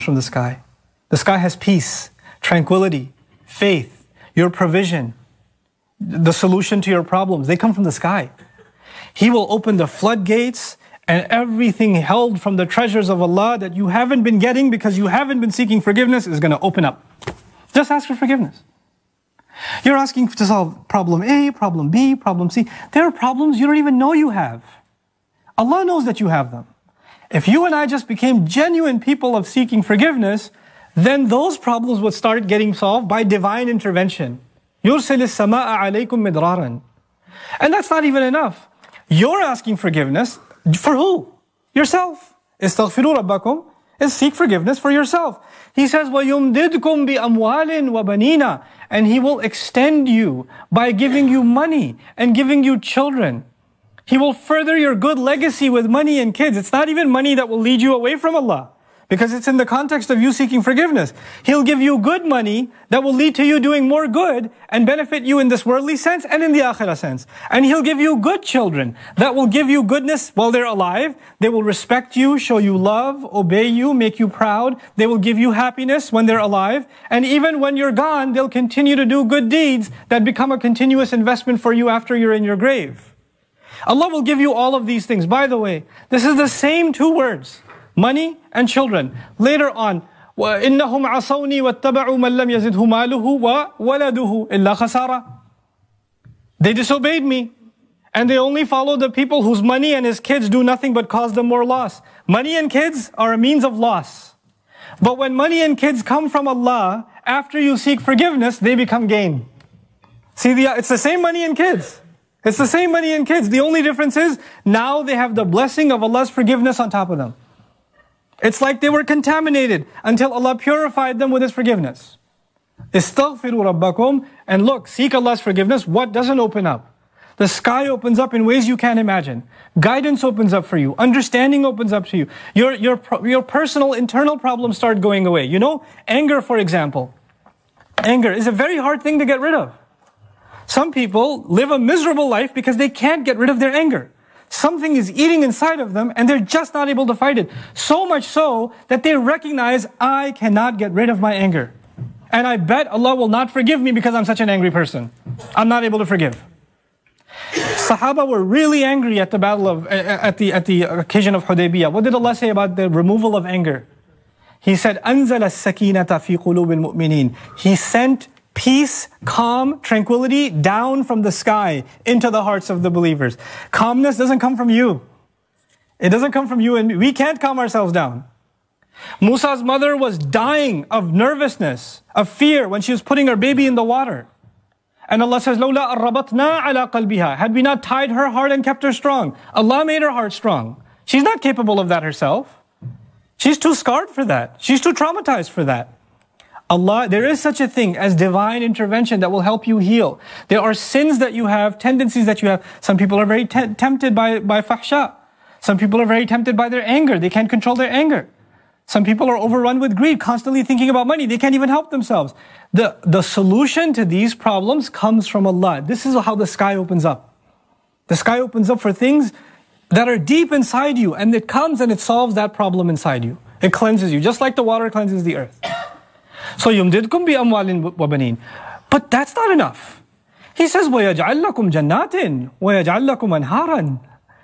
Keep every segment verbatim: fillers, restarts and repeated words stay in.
from the sky. The sky has peace, tranquility, faith, your provision, the solution to your problems. They come from the sky. He will open the floodgates, and everything held from the treasures of Allah that you haven't been getting because you haven't been seeking forgiveness is going to open up. Just ask for forgiveness. You're asking to solve problem A, problem B, problem C. There are problems you don't even know you have. Allah knows that you have them. If you and I just became genuine people of seeking forgiveness, then those problems would start getting solved by divine intervention. يُرْسِلِ السَّمَاءَ عَلَيْكُمْ مِدْرَارًا. And that's not even enough. You're asking forgiveness for who? Yourself. اسْتَغْفِرُوا رَبَّكُمْ is seek forgiveness for yourself. He says, وَيُمْدِدْكُمْ بِأَمْوَالٍ وَبَنِينَ, and He will extend you by giving you money and giving you children. He will further your good legacy with money and kids. It's not even money that will lead you away from Allah, because it's in the context of you seeking forgiveness. He'll give you good money that will lead to you doing more good and benefit you in this worldly sense and in the akhirah sense. And He'll give you good children that will give you goodness while they're alive. They will respect you, show you love, obey you, make you proud. They will give you happiness when they're alive. And even when you're gone, they'll continue to do good deeds that become a continuous investment for you after you're in your grave. Allah will give you all of these things. By the way, this is the same two words. Money and children. Later on, وَإِنَّهُمْ عَصَوْنِي وَاتَّبَعُوا مَنْ لَمْ يَزِدْهُ مَالُهُ وَوَلَدُهُ إِلَّا خَسَارًا. They disobeyed me, and they only follow the people whose money and his kids do nothing but cause them more loss. Money and kids are a means of loss. But when money and kids come from Allah, after you seek forgiveness, they become gain. See, the, it's the same money and kids. It's the same money and kids. The only difference is, now they have the blessing of Allah's forgiveness on top of them. It's like they were contaminated until Allah purified them with His forgiveness. Istaghfiru rabbakum. And look, seek Allah's forgiveness. What doesn't open up? The sky opens up in ways you can't imagine. Guidance opens up for you. Understanding opens up to you. Your, your, your personal internal problems start going away. You know, anger, for example. Anger is a very hard thing to get rid of. Some people live a miserable life because they can't get rid of their anger. Something is eating inside of them and they're just not able to fight it. So much so that they recognize, I cannot get rid of my anger. And I bet Allah will not forgive me because I'm such an angry person. I'm not able to forgive. Sahaba were really angry at the battle of, at the, at the occasion of Hudaybiyah. What did Allah say about the removal of anger? He said, أَنزَلَ السَّكِينَةَ فِي قُلُوبِ الْمُؤْمِنِينَ. He sent peace, calm, tranquility down from the sky into the hearts of the believers. Calmness doesn't come from you. It doesn't come from you and me. We can't calm ourselves down. Musa's mother was dying of nervousness, of fear when she was putting her baby in the water. And Allah says, لَوْلَا أَرَّبَطْنَا عَلَىٰ قَلْبِهَا. Had we not tied her heart and kept her strong. Allah made her heart strong. She's not capable of that herself. She's too scarred for that. She's too traumatized for that. Allah, there is such a thing as divine intervention that will help you heal. There are sins that you have, tendencies that you have. Some people are very te- tempted by, by fahsha. Some people are very tempted by their anger. They can't control their anger. Some people are overrun with greed, constantly thinking about money. They can't even help themselves. The, the solution to these problems comes from Allah. This is how the sky opens up. The sky opens up for things that are deep inside you, and it comes and it solves that problem inside you. It cleanses you, just like the water cleanses the earth. So يُمْدِدْكُمْ بِأَمْوَالٍ وَبَنِينَ. But that's not enough. He says, وَيَجْعَلْ لَكُمْ جَنَّاتٍ وَيَجْعَلْ لَكُمْ أَنْهَارًا.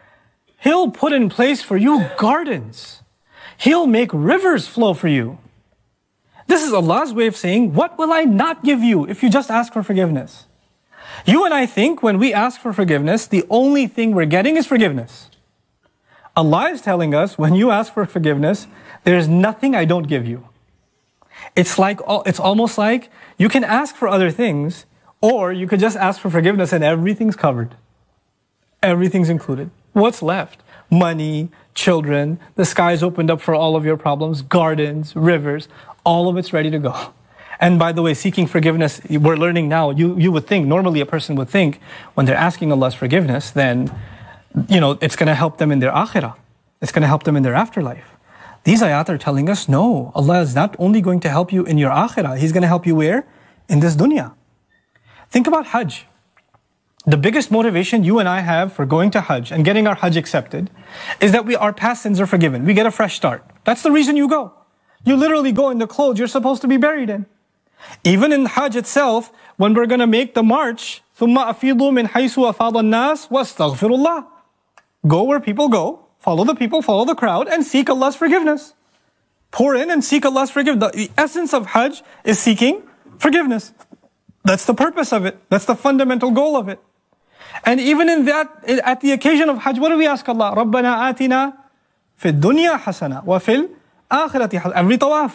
He'll put in place for you gardens. He'll make rivers flow for you. This is Allah's way of saying, what will I not give you if you just ask for forgiveness? You and I think when we ask for forgiveness, the only thing we're getting is forgiveness. Allah is telling us, when you ask for forgiveness, there's nothing I don't give you. It's like, it's almost like you can ask for other things, or you could just ask for forgiveness and everything's covered. Everything's included. What's left? Money, children, the sky's opened up for all of your problems, gardens, rivers, all of it's ready to go. And by the way, seeking forgiveness, we're learning now, you, you would think, normally a person would think, when they're asking Allah's forgiveness, then, you know, it's going to help them in their akhirah. It's going to help them in their afterlife. These ayat are telling us, no, Allah is not only going to help you in your akhirah, He's going to help you where? In this dunya. Think about Hajj. The biggest motivation you and I have for going to Hajj and getting our Hajj accepted is that we, our past sins are forgiven. We get a fresh start. That's the reason you go. You literally go in the clothes you're supposed to be buried in. Even in Hajj itself, when we're going to make the march, ثُمَّ أَفِيضُوا مِنْ حَيْثُ أَفَاضَ النَّاسِ وَاسْتَغْفِرُوا اللَّهِ. Go where people go, follow the people, follow the crowd, and seek Allah's forgiveness. Pour in and seek Allah's forgiveness. The essence of Hajj is seeking forgiveness. That's the purpose of it. That's the fundamental goal of it. And even in that, at the occasion of Hajj, what do we ask Allah? رَبَّنَا آتِنَا فِي الدُّنْيَا حَسَنَةً وَفِي الْآخِرَةِ حَسَنَةً. Every tawaf.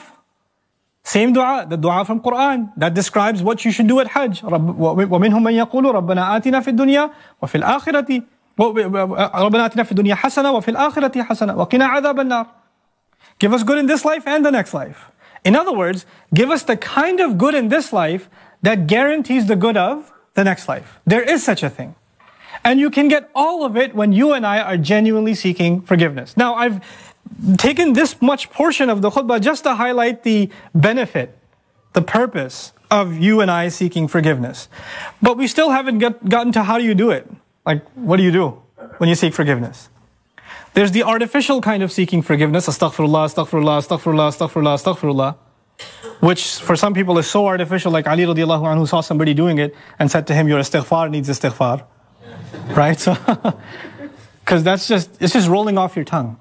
Same dua, the dua from Quran that describes what you should do at Hajj. وَمِنْهُمْ مَنْ يَقُولُ رَبَّنَا آتِنَا فِي الدُّنْيا وَفِي الْآخِرَةِ رَبَّنَا آتِنَا فِي الدُّنْيا حَسَنَةً وَفِي الْآخِرَةِ حَسَنَةً وَقِنَا عَذَابَ النَّارِ. Give us good in this life and the next life. In other words, give us the kind of good in this life that guarantees the good of the next life. There is such a thing. And you can get all of it when you and I are genuinely seeking forgiveness. Now, I've taken this much portion of the khutbah just to highlight the benefit, the purpose of you and I seeking forgiveness. But we still haven't get, gotten to how do you do it. Like, what do you do when you seek forgiveness? There's the artificial kind of seeking forgiveness, astaghfirullah, astaghfirullah, astaghfirullah, astaghfirullah, astaghfirullah, which for some people is so artificial, like Ali radiallahu anhu saw somebody doing it and said to him, your istighfar needs istighfar. Right? So, because that's just, it's just rolling off your tongue.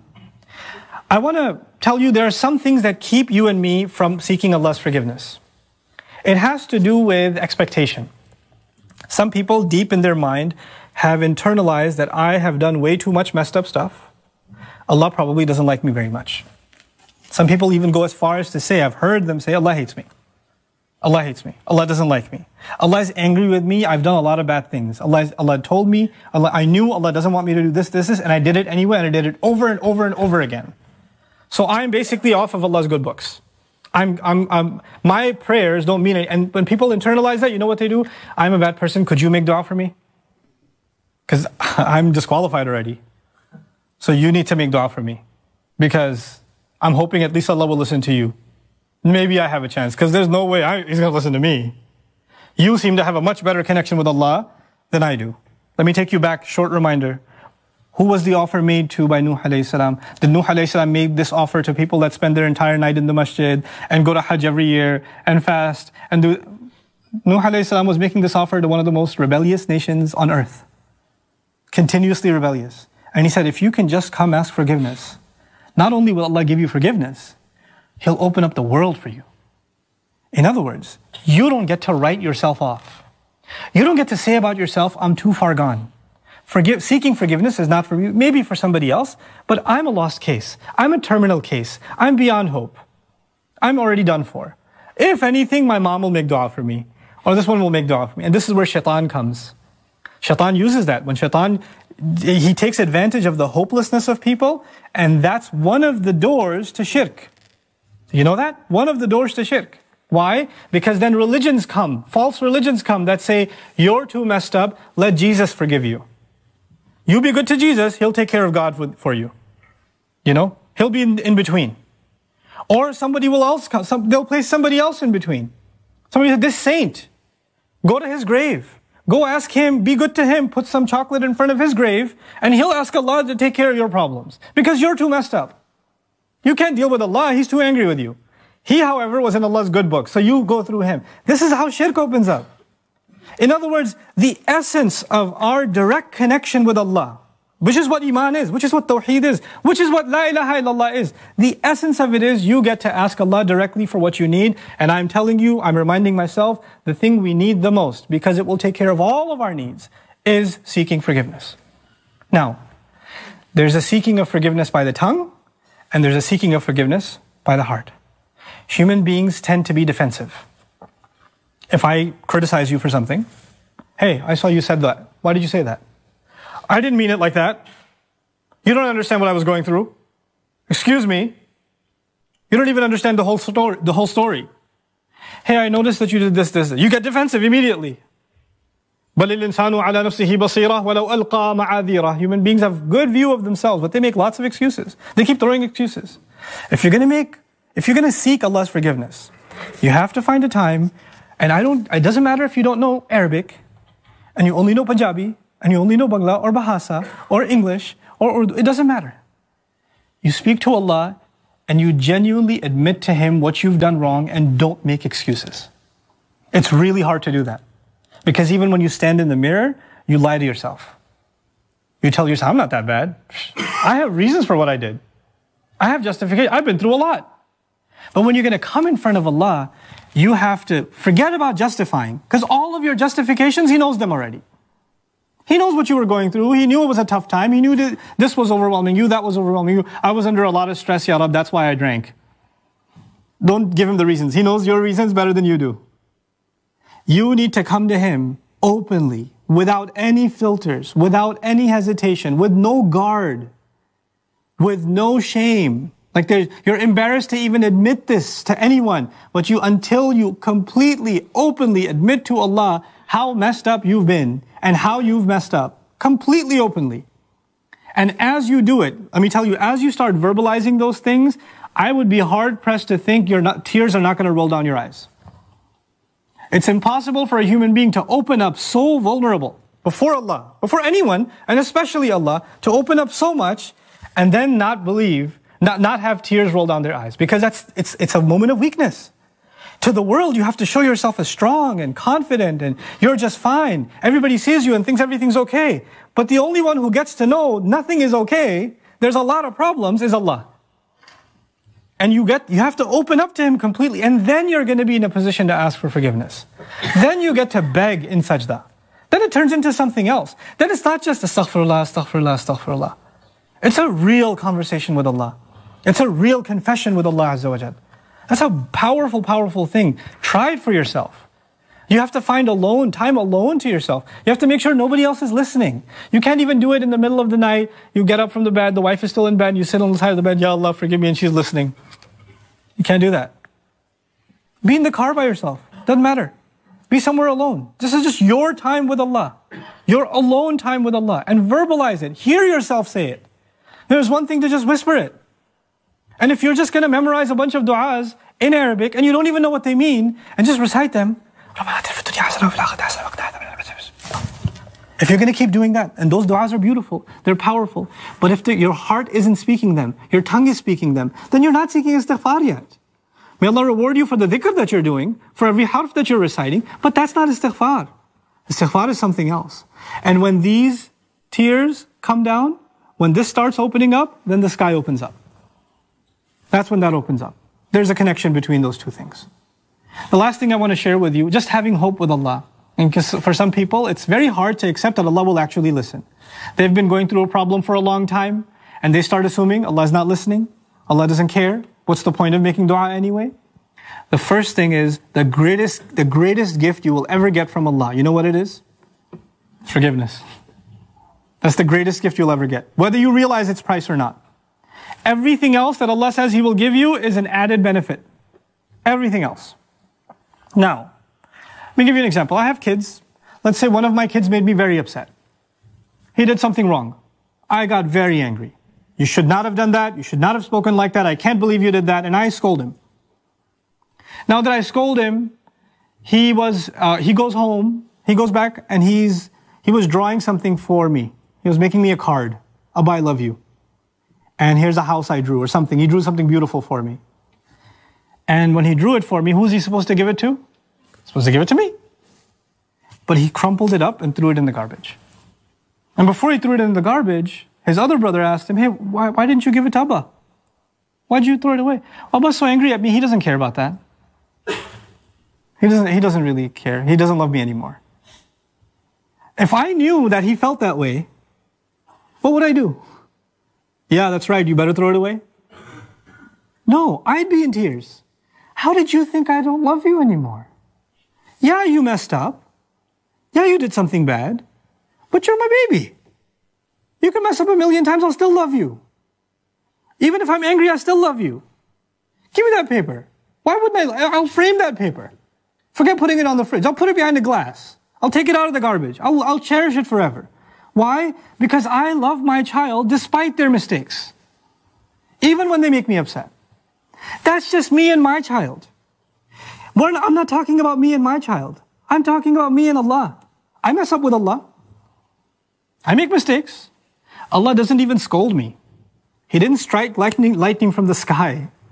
I want to tell you there are some things that keep you and me from seeking Allah's forgiveness. It has to do with expectation. Some people deep in their mind have internalized that I have done way too much messed up stuff. Allah probably doesn't like me very much. Some people even go as far as to say, I've heard them say, Allah hates me. Allah hates me. Allah doesn't like me. Allah is angry with me. I've done a lot of bad things. Allah, Allah told me, Allah, I knew Allah doesn't want me to do this, this, this, and I did it anyway, and I did it over and over and over again. So I'm basically off of Allah's good books. I'm, I'm, I'm, my prayers don't mean it. And when people internalize that, you know what they do? I'm a bad person. Could you make dua for me? Because I'm disqualified already. So you need to make dua for me. Because I'm hoping at least Allah will listen to you. Maybe I have a chance, because there's no way I, He's going to listen to me. You seem to have a much better connection with Allah than I do. Let me take you back, short reminder. Who was the offer made to by Nuh alayhi salam? Did Nuh alayhi salam make this offer to people that spend their entire night in the masjid and go to Hajj every year and fast and do? Nuh alayhi salam was making this offer to one of the most rebellious nations on earth. Continuously rebellious. And he said, if you can just come ask forgiveness, not only will Allah give you forgiveness, He'll open up the world for you. In other words, you don't get to write yourself off. You don't get to say about yourself, I'm too far gone. Forgive, seeking forgiveness is not for you, maybe for somebody else, but I'm a lost case. I'm a terminal case. I'm beyond hope. I'm already done for. If anything, my mom will make dua for me, or this one will make dua for me. And this is where shaitan comes. Shaitan uses that. When shaitan, he takes advantage of the hopelessness of people, and that's one of the doors to shirk. You know that? One of the doors to shirk. Why? Because then religions come, false religions come that say, you're too messed up, let Jesus forgive you. You be good to Jesus, He'll take care of God for you. You know? He'll be in, in between. Or somebody will else come, some, they'll place somebody else in between. Somebody said, this saint, go to his grave. Go ask him, be good to him, put some chocolate in front of his grave, and he'll ask Allah to take care of your problems. Because you're too messed up. You can't deal with Allah, He's too angry with you. He, however, was in Allah's good book, so you go through him. This is how shirk opens up. In other words, the essence of our direct connection with Allah, which is what Iman is, which is what Tawheed is, which is what La ilaha illallah is. The essence of it is you get to ask Allah directly for what you need. And I'm telling you, I'm reminding myself, the thing we need the most, because it will take care of all of our needs, is seeking forgiveness. Now, there's a seeking of forgiveness by the tongue, and there's a seeking of forgiveness by the heart. Human beings tend to be defensive. If I criticize you for something, hey, I saw you said that. Why did you say that? I didn't mean it like that. You don't understand what I was going through. Excuse me. You don't even understand the whole story. The whole story. Hey, I noticed that you did this, this, this. You get defensive immediately. بَلِ الْإِنسَانُ عَلَى نَفْسِهِ بَصِيرًا وَلَوْ أَلْقَى مَعَاذِيرًا. Human beings have good view of themselves, but they make lots of excuses. They keep throwing excuses. If you're going to make, if you're going to seek Allah's forgiveness, you have to find a time, and I don't, it doesn't matter if you don't know Arabic, and you only know Punjabi, and you only know Bangla, or Bahasa, or English, or Urdu, it doesn't matter. You speak to Allah, and you genuinely admit to Him what you've done wrong and don't make excuses. It's really hard to do that. Because even when you stand in the mirror, you lie to yourself. You tell yourself, I'm not that bad. I have reasons for what I did. I have justification. I've been through a lot. But when you're going to come in front of Allah, you have to forget about justifying. Because all of your justifications, He knows them already. He knows what you were going through. He knew it was a tough time. He knew that this was overwhelming you, that was overwhelming you. I was under a lot of stress, Ya Rab, that's why I drank. Don't give Him the reasons. He knows your reasons better than you do. You need to come to Him openly, without any filters, without any hesitation, with no guard, with no shame. Like there's, you're embarrassed to even admit this to anyone, but you, until you completely, openly admit to Allah how messed up you've been and how you've messed up, completely openly. And as you do it, let me tell you, as you start verbalizing those things, I would be hard pressed to think you're not, tears are not going to roll down your eyes. It's impossible for a human being to open up so vulnerable before Allah, before anyone, and especially Allah, to open up so much and then not believe, not, not have tears roll down their eyes. Because that's it's it's a moment of weakness. To the world, you have to show yourself as strong and confident and you're just fine. Everybody sees you and thinks everything's okay. But the only one who gets to know nothing is okay, there's a lot of problems, is Allah. And you get, you have to open up to Him completely. And then you're going to be in a position to ask for forgiveness. Then you get to beg in sajda. Then it turns into something else. Then it's not just astaghfirullah, astaghfirullah, astaghfirullah. It's a real conversation with Allah. It's a real confession with Allah Azza wa Jal. That's a powerful, powerful thing. Try it for yourself. You have to find alone, time alone to yourself. You have to make sure nobody else is listening. You can't even do it in the middle of the night. You get up from the bed, the wife is still in bed, you sit on the side of the bed, Ya Allah, forgive me, and she's listening. You can't do that. Be in the car by yourself. Doesn't matter. Be somewhere alone. This is just your time with Allah. Your alone time with Allah. And verbalize it. Hear yourself say it. There's one thing to just whisper it. And if you're just going to memorize a bunch of du'as in Arabic and you don't even know what they mean, and just recite them, if you're going to keep doing that, and those du'as are beautiful, they're powerful, but if the, your heart isn't speaking them, your tongue is speaking them, then you're not seeking istighfar yet. May Allah reward you for the dhikr that you're doing, for every harf that you're reciting, but that's not istighfar. Istighfar is something else. And when these tears come down, when this starts opening up, then the sky opens up. That's when that opens up. There's a connection between those two things. The last thing I want to share with you, just having hope with Allah. And for some people, it's very hard to accept that Allah will actually listen. They've been going through a problem for a long time, and they start assuming Allah is not listening, Allah doesn't care. What's the point of making dua anyway? The first thing is, the greatest, the greatest gift you will ever get from Allah, you know what it is? It's forgiveness. That's the greatest gift you'll ever get, whether you realize its price or not. Everything else that Allah says He will give you is an added benefit. Everything else. Now, let me give you an example. I have kids. Let's say one of my kids made me very upset. He did something wrong. I got very angry. You should not have done that. You should not have spoken like that. I can't believe you did that. And I scold him. Now that I scold him, he was, uh, he goes home, he goes back and he's, he was drawing something for me. He was making me a card. Abba, I love you. And here's a house I drew or something. He drew something beautiful for me. And when he drew it for me, who's he supposed to give it to? He's supposed to give it to me. But he crumpled it up and threw it in the garbage. And before he threw it in the garbage, his other brother asked him, hey, why, why didn't you give it to Abba? Why'd you throw it away? Abba's so angry at me, he doesn't care about that. He doesn't, he doesn't really care. He doesn't love me anymore. If I knew that he felt that way, what would I do? Yeah, that's right, you better throw it away. No, I'd be in tears. How did you think I don't love you anymore? Yeah, you messed up. Yeah, you did something bad. But you're my baby. You can mess up a million times, I'll still love you. Even if I'm angry, I still love you. Give me that paper. Why wouldn't I? I'll frame that paper. Forget putting it on the fridge. I'll put it behind the glass. I'll take it out of the garbage. I'll, I'll cherish it forever. Why? Because I love my child despite their mistakes. Even when they make me upset. That's just me and my child. I'm not talking about me and my child. I'm talking about me and Allah. I mess up with Allah. I make mistakes. Allah doesn't even scold me. He didn't strike lightning, lightning from the sky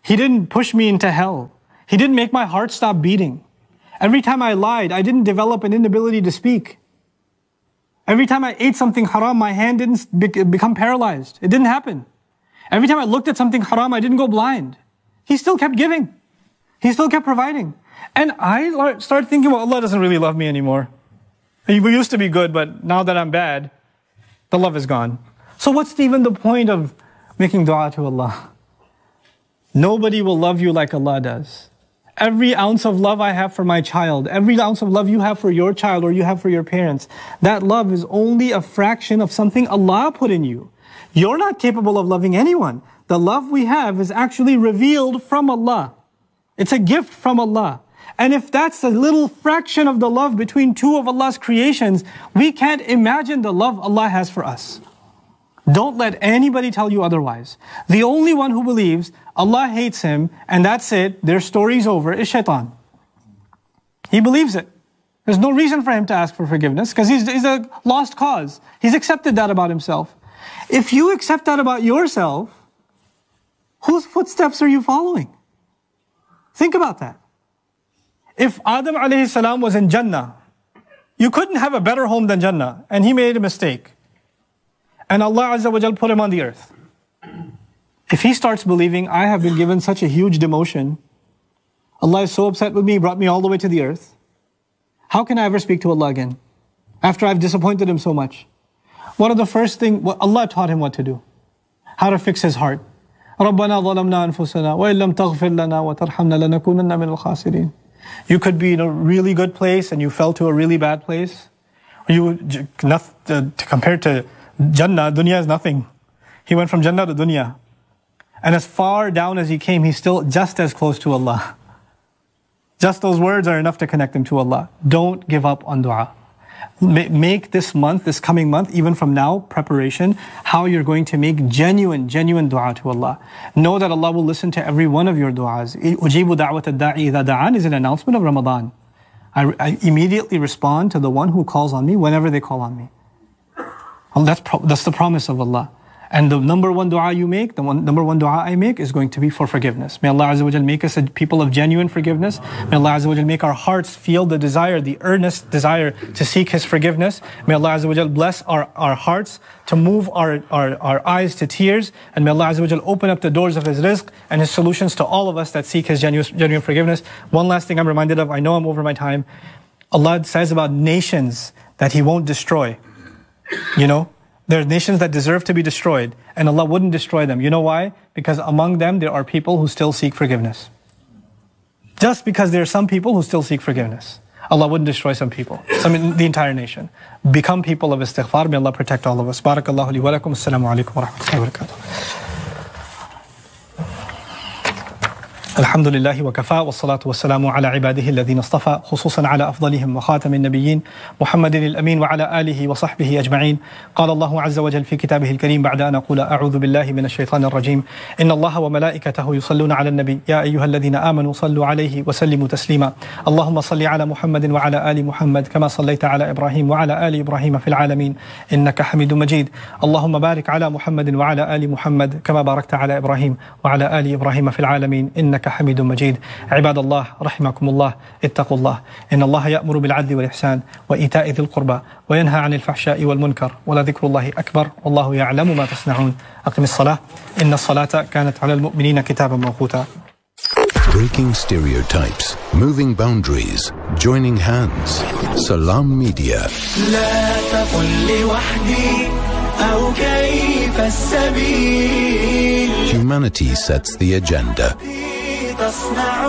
He didn't push me into hell. He didn't make my heart stop beating. Every time I lied, I didn't develop an inability to speak. Every time I ate something haram, my hand didn't be- become paralyzed. It didn't happen. Every time I looked at something haram, I didn't go blind. He still kept giving. He still kept providing. And I started thinking, well, Allah doesn't really love me anymore. We used to be good, but now that I'm bad, the love is gone. So what's even the point of making dua to Allah? Nobody will love you like Allah does. Every ounce of love I have for my child, every ounce of love you have for your child or you have for your parents, that love is only a fraction of something Allah put in you. You're not capable of loving anyone. The love we have is actually revealed from Allah. It's a gift from Allah. And if that's a little fraction of the love between two of Allah's creations, we can't imagine the love Allah has for us. Don't let anybody tell you otherwise. The only one who believes Allah hates him and that's it, their story's over, is shaitan. He believes it. There's no reason for him to ask for forgiveness because he's, he's a lost cause. He's accepted that about himself. If you accept that about yourself, whose footsteps are you following? Think about that. If Adam alayhi salam was in Jannah, you couldn't have a better home than Jannah, and he made a mistake. And Allah Azza wa Jal put him on the earth. If he starts believing, I have been given such a huge demotion, Allah is so upset with me, He brought me all the way to the earth, how can I ever speak to Allah again? After I've disappointed Him so much. One of the first things, Allah taught him what to do. How to fix his heart. رَبَّنَا ظَلَمْنَا أَنفُسَنَا وَإِن لَمْ تَغْفِرْ لَنَا وَتَرْحَمْنَا لَنَكُونَنَّ مِنَ الْخَاسِرِينَ. You could be in a really good place and you fell to a really bad place. You, compared to Jannah, dunya is nothing. He went from Jannah to dunya. And as far down as he came, he's still just as close to Allah. Just those words are enough to connect him to Allah. Don't give up on dua. Make this month, this coming month, even from now, preparation, how you're going to make genuine, genuine dua to Allah. Know that Allah will listen to every one of your du'as. Ujibu da'wat ad-da'i idha da'an is an announcement of Ramadan. I, I immediately respond to the one who calls on me whenever they call on me. Well, that's, pro- that's the promise of Allah. And the number one dua you make, the one, number one dua I make is going to be for forgiveness. May Allah Azza wa Jal make us a people of genuine forgiveness. May Allah Azza wa Jal make our hearts feel the desire, the earnest desire to seek His forgiveness. May Allah Azza wa Jal bless our, our hearts to move our, our, our eyes to tears. And may Allah Azza wa Jal open up the doors of His rizq and His solutions to all of us that seek His genuine, genuine forgiveness. One last thing I'm reminded of, I know I'm over my time. Allah says about nations that He won't destroy. You know? There are nations that deserve to be destroyed, and Allah wouldn't destroy them. You know why? Because among them there are people who still seek forgiveness. Just because there are some people who still seek forgiveness, Allah wouldn't destroy some people, some the entire nation. Become people of istighfar. May Allah protect all of us. Barakallahu li wa lakum. Assalamu alaikum wa rahmatullahi wa barakatuh. الحمد لله وكفى والصلاة والسلام على عباده الذين اصطفى خصوصا على أفضلهم وخاتم النبيين محمد الأمين وعلى آله وصحبه أجمعين. قال الله عز وجل في كتابه الكريم بعد أن أقول أعوذ بالله من الشيطان الرجيم إن الله وملائكته يصلون على النبي يا أيها الذين آمنوا صلوا عليه وسلموا تسليما. اللهم صل على محمد وعلى آل محمد كما صليت على إبراهيم وعلى آل إبراهيم في العالمين إنك حميد مجيد. اللهم بارك على محمد وعلى آل محمد كما باركت على إبراهيم وعلى آل إبراهيم في العالمين إنك حميد مجيد. عباد الله رحمكم الله اتقوا الله إن الله يأمر بالعدل والإحسان وإيتاء ذي القربى وينهى عن الفحشاء والمنكر ولذكر الله أكبر والله يعلم ما تصنعون. أقم الصلاة إن الصلاة كانت على المؤمنين كتابا موقوتا. Breaking stereotypes, moving boundaries, joining hands. Salam Media. لا تقل لوحدي أو كيف السبيل. Humanity sets the agenda. تصنع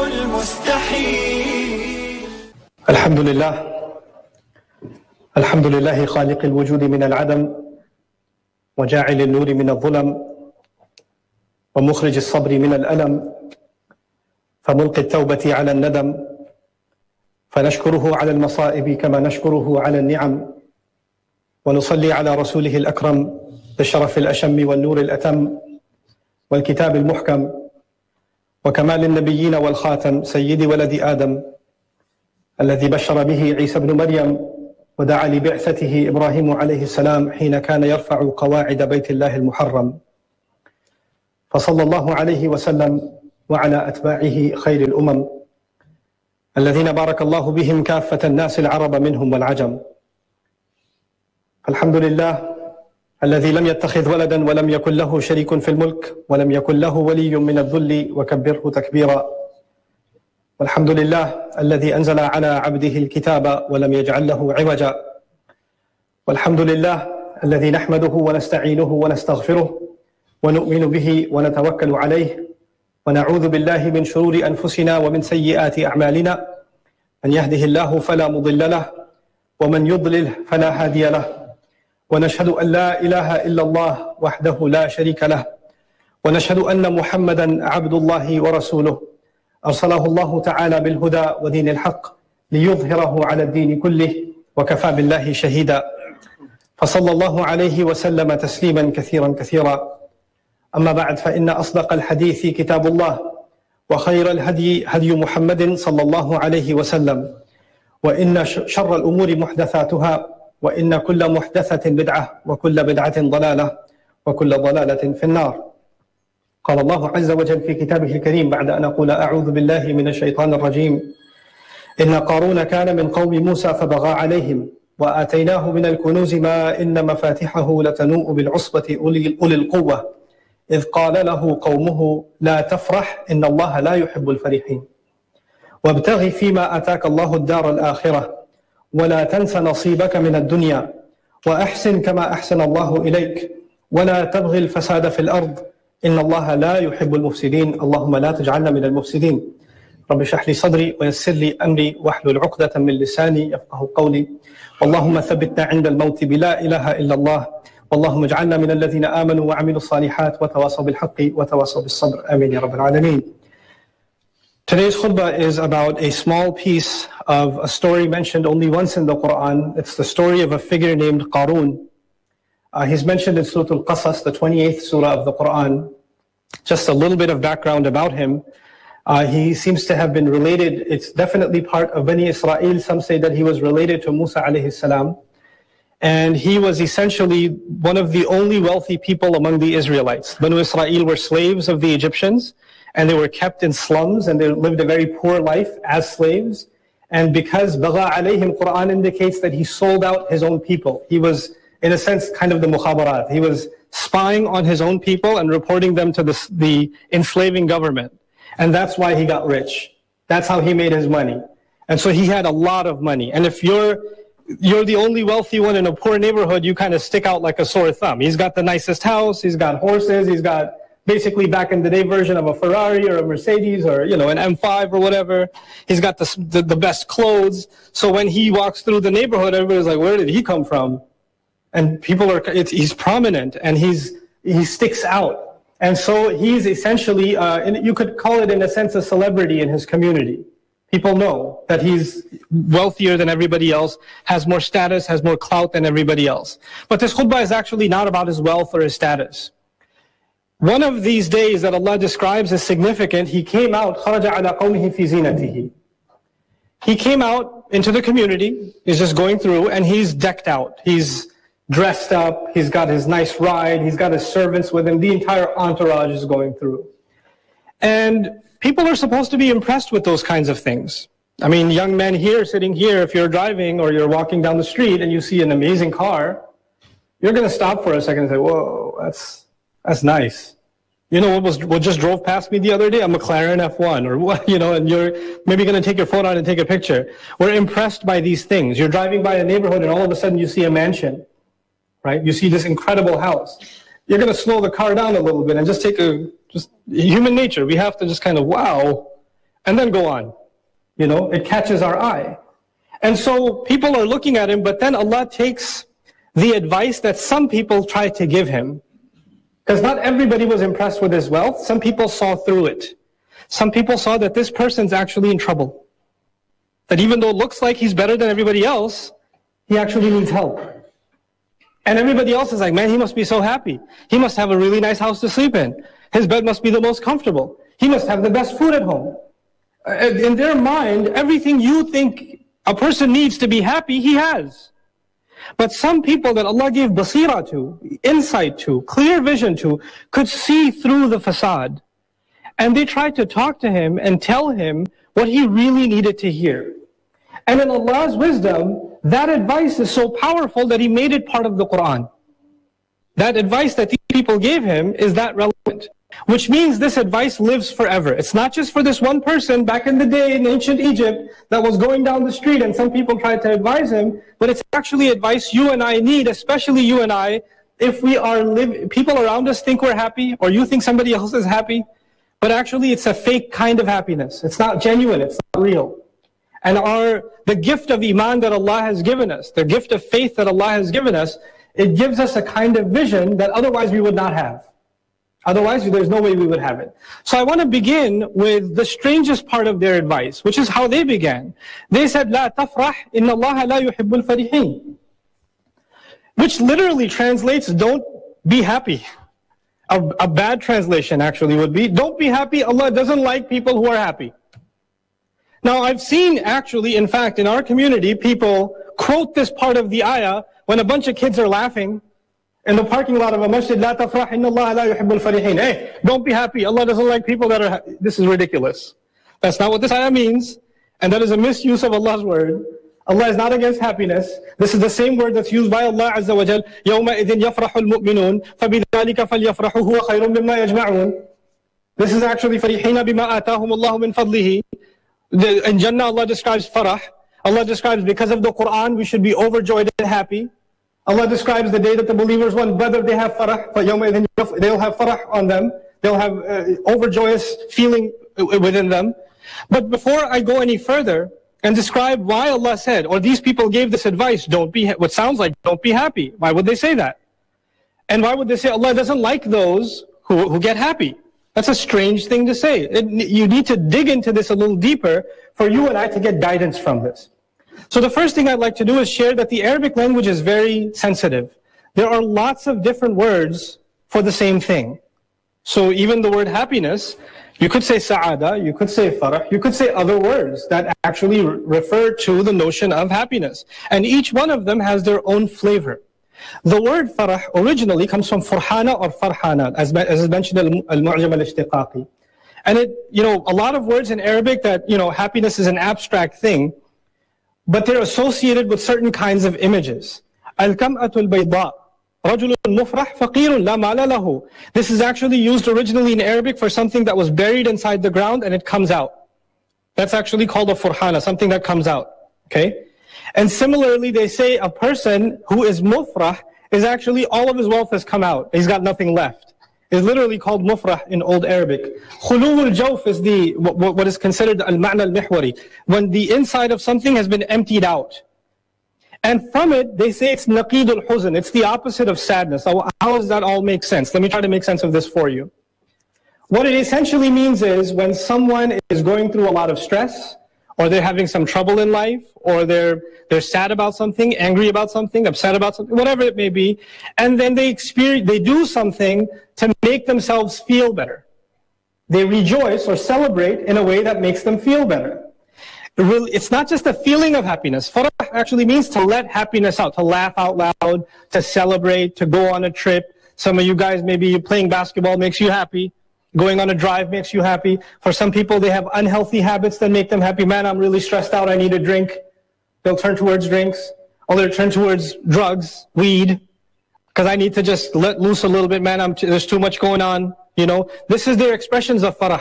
المستحيل. الحمد لله الحمد لله خالق الوجود من العدم وجاعل النور من الظلم ومخرج الصبر من الألم فملقي التوبة على الندم فنشكره على المصائب كما نشكره على النعم ونصلي على رسوله الأكرم بالشرف الأشم والنور الأتم والكتاب المحكم وكمال النبيين والخاتم سيد ولد آدم الذي بشر به عيسى بن مريم ودعا لبعثته إبراهيم عليه السلام حين كان يرفع قواعد بيت الله المحرم. فصلى الله عليه وسلم وعلى أتباعه خير الأمم الذين بارك الله بهم كافة الناس العرب منهم والعجم. الحمد لله الذي لم يتخذ ولدا ولم يكن له شريك في الملك ولم يكن له ولي من الذل وكبره تكبيرا. والحمد لله الذي أنزل على عبده الكتاب ولم يجعل له عوجا. والحمد لله الذي نحمده ونستعينه ونستغفره ونؤمن به ونتوكل عليه ونعوذ بالله من شرور أنفسنا ومن سيئات أعمالنا. من يهده الله فلا مضل له ومن يضلل فلا هادي له. ونشهد أن لا إله إلا الله وحده لا شريك له ونشهد أن محمدا عبد الله ورسوله أرسله الله تعالى بالهدى ودين الحق ليظهره على الدين كله وكفى بالله شهيدا. فصلى الله عليه وسلم تسليما كثيرا كثيرا. أما بعد فإن أصدق الحديث كتاب الله وخير الهدي هدي محمد صلى الله عليه وسلم وإن شر الأمور محدثاتها وإن كل محدثة بدعة وكل بدعة ضلالة وكل ضلالة في النار. قال الله عز وجل في كتابه الكريم بعد أن أقول أعوذ بالله من الشيطان الرجيم: إن قارون كان من قوم موسى فبغى عليهم وآتيناه من الكنوز ما إن مفاتحه لتنوء بالعصبة أولي القوة إذ قال له قومه لا تفرح إن الله لا يحب الفرحين وابتغ فيما آتاك الله الدار الآخرة ولا تنس نصيبك من الدنيا وأحسن كما أحسن الله إليك ولا تبغي الفساد في الأرض إن الله لا يحب المفسدين اللهم لا تجعلنا من المفسدين. رب اشرح لي صدري ويسر لي أمري واحلل عقدة من لساني يفقه قولي. اللهم ثبتنا عند الموت بلا إله إلا الله اللهم اجعلنا من الذين آمنوا وعملوا الصالحات وتواصوا بالحق وتواصوا بالصبر آمين يا رب العالمين. Today's khutbah is about a small piece of a story mentioned only once in the Quran. It's the story of a figure named Qarun. Uh, he's mentioned in Surah Al-Qasas, the twenty-eighth surah of the Quran. Just a little bit of background about him. Uh, he seems to have been related, it's definitely part of Bani Israel. Some say that he was related to Musa alayhi salam. And he was essentially one of the only wealthy people among the Israelites. Banu Israel were slaves of the Egyptians, and they were kept in slums, and they lived a very poor life as slaves. And because Bagha alayhim, Quran indicates that he sold out his own people. He was, in a sense, kind of the mukhabarat. He was spying on his own people and reporting them to the, the enslaving government. And that's why he got rich. That's how he made his money. And so he had a lot of money. And if you're you're the only wealthy one in a poor neighborhood, you kind of stick out like a sore thumb. He's got the nicest house, he's got horses, he's got basically back in the day version of a Ferrari or a Mercedes or, you know, an M five or whatever. He's got the, the, the best clothes. So when he walks through the neighborhood, everybody's like, where did he come from? And people are, it's, he's prominent and he's, he sticks out. And so he's essentially, uh, in, you could call it in a sense a celebrity in his community. People know that he's wealthier than everybody else, has more status, has more clout than everybody else. But this khutbah is actually not about his wealth or his status. One of these days that Allah describes as significant, he came out, خَرَجَ عَلَى قَوْمِهِ فِي زِينَتِهِ. He came out into the community, he's just going through, and he's decked out. He's dressed up, he's got his nice ride, he's got his servants with him, the entire entourage is going through. And people are supposed to be impressed with those kinds of things. I mean, young men here, sitting here, if you're driving or you're walking down the street and you see an amazing car, you're going to stop for a second and say, whoa, that's that's nice. You know what was what just drove past me the other day? A McLaren F one or what, you know, and you're maybe going to take your phone out and take a picture. We're impressed by these things. You're driving by a neighborhood and all of a sudden you see a mansion, right? You see this incredible house. You're going to slow the car down a little bit and just take a, just human nature. We have to just kind of wow, and then go on. You know, it catches our eye. And so people are looking at him, but then Allah takes the advice that some people tried to give him. Because not everybody was impressed with his wealth. Some people saw through it. Some people saw that this person's actually in trouble. That even though it looks like he's better than everybody else, he actually needs help. And everybody else is like, man, he must be so happy. He must have a really nice house to sleep in. His bed must be the most comfortable. He must have the best food at home. In their mind, everything you think a person needs to be happy, he has. But some people that Allah gave basira to, insight to, clear vision to, could see through the facade. And they tried to talk to him and tell him what he really needed to hear. And in Allah's wisdom, that advice is so powerful that He made it part of the Quran. That advice that these people gave him is that relevant. Which means this advice lives forever. It's not just for this one person back in the day in ancient Egypt that was going down the street and some people tried to advise him, but it's actually advice you and I need, especially you and I, if we are live, people around us think we're happy, or you think somebody else is happy, but actually it's a fake kind of happiness. It's not genuine, it's not real. And our, the gift of Iman that Allah has given us, the gift of faith that Allah has given us, it gives us a kind of vision that otherwise we would not have. Otherwise, there's no way we would have it. So I want to begin with the strangest part of their advice, which is how they began. They said, لا تفرح إن الله لا يحب الفرحين. Which literally translates, don't be happy. A, a bad translation actually would be, don't be happy, Allah doesn't like people who are happy. Now I've seen actually, in fact, in our community, people quote this part of the ayah when a bunch of kids are laughing in the parking lot of a masjid, لا تفرح إن الله لا يحب الفرحين. Hey, don't be happy. Allah doesn't like people that are happy. This is ridiculous. That's not what this ayah means. And that is a misuse of Allah's word. Allah is not against happiness. This is the same word that's used by Allah Azza wa Jal. يومئذ يفرح المؤمنون فبذلك فليفرحوا هو خير مما يجمعون. This is actually فرحين بما آتاهم الله من فضله. In Jannah, Allah describes farah. Allah describes because of the Quran, we should be overjoyed and happy. Allah describes the day that the believers won Badr, they have farah, they'll have farah on them. They'll have uh, overjoyous feeling within them. But before I go any further and describe why Allah said, or these people gave this advice, don't be, what sounds like don't be happy. Why would they say that? And why would they say Allah doesn't like those who, who get happy? That's a strange thing to say. It, you need to dig into this a little deeper for you and I to get guidance from this. So the first thing I'd like to do is share that the Arabic language is very sensitive. There are lots of different words for the same thing. So even the word happiness, you could say sa'ada, you could say farah, you could say other words that actually refer to the notion of happiness. And each one of them has their own flavor. The word farah originally comes from furhana or farhana, as, as is mentioned in al-Mu'jam al-Ishtiqaqi. And it, you know, a lot of words in Arabic that, you know, happiness is an abstract thing, but they're associated with certain kinds of images. Al-kam'atul bayda, rajulun mufrah faqirun la mala lahu. This is actually used originally in Arabic for something that was buried inside the ground and it comes out. That's actually called a furhana, something that comes out. Okay? And similarly, they say a person who is mufrah is actually all of his wealth has come out. He's got nothing left. It's literally called mufrah in Old Arabic. Khuluwul jawf is the, what, what is considered al-ma'na al-mihwari, when the inside of something has been emptied out. And from it, they say it's naqidul huzn. It's the opposite of sadness. How, how does that all make sense? Let me try to make sense of this for you. What it essentially means is when someone is going through a lot of stress, or they're having some trouble in life, or they're they're sad about something, angry about something, upset about something, whatever it may be, and then they experience, they do something to make themselves feel better. They rejoice or celebrate in a way that makes them feel better. It's not just a feeling of happiness. Farah actually means to let happiness out, to laugh out loud, to celebrate, to go on a trip. Some of you guys, maybe playing basketball makes you happy. Going on a drive makes you happy. For some people, they have unhealthy habits that make them happy. Man, I'm really stressed out, I need a drink. They'll turn towards drinks. Or they'll turn towards drugs, weed. Because I need to just let loose a little bit, man, I'm t- there's too much going on. You know, this is their expressions of farah.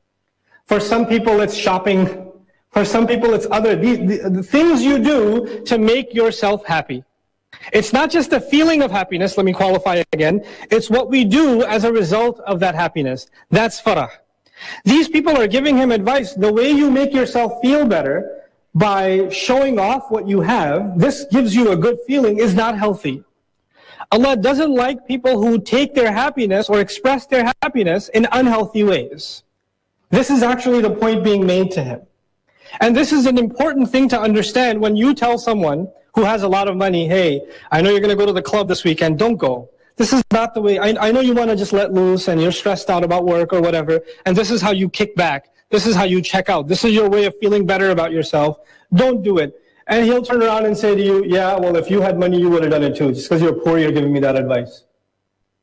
For some people, it's shopping. For some people, it's other. The, the, the things you do to make yourself happy. It's not just a feeling of happiness, let me qualify again. It's what we do as a result of that happiness. That's farah. These people are giving him advice. The way you make yourself feel better by showing off what you have, this gives you a good feeling, is not healthy. Allah doesn't like people who take their happiness or express their happiness in unhealthy ways. This is actually the point being made to him. And this is an important thing to understand when you tell someone who has a lot of money, hey, I know you're going to go to the club this weekend, don't go. This is not the way. I, I know you want to just let loose and you're stressed out about work or whatever, and this is how you kick back. This is how you check out. This is your way of feeling better about yourself. Don't do it. And he'll turn around and say to you, yeah, well, if you had money, you would have done it too. Just because you're poor, you're giving me that advice.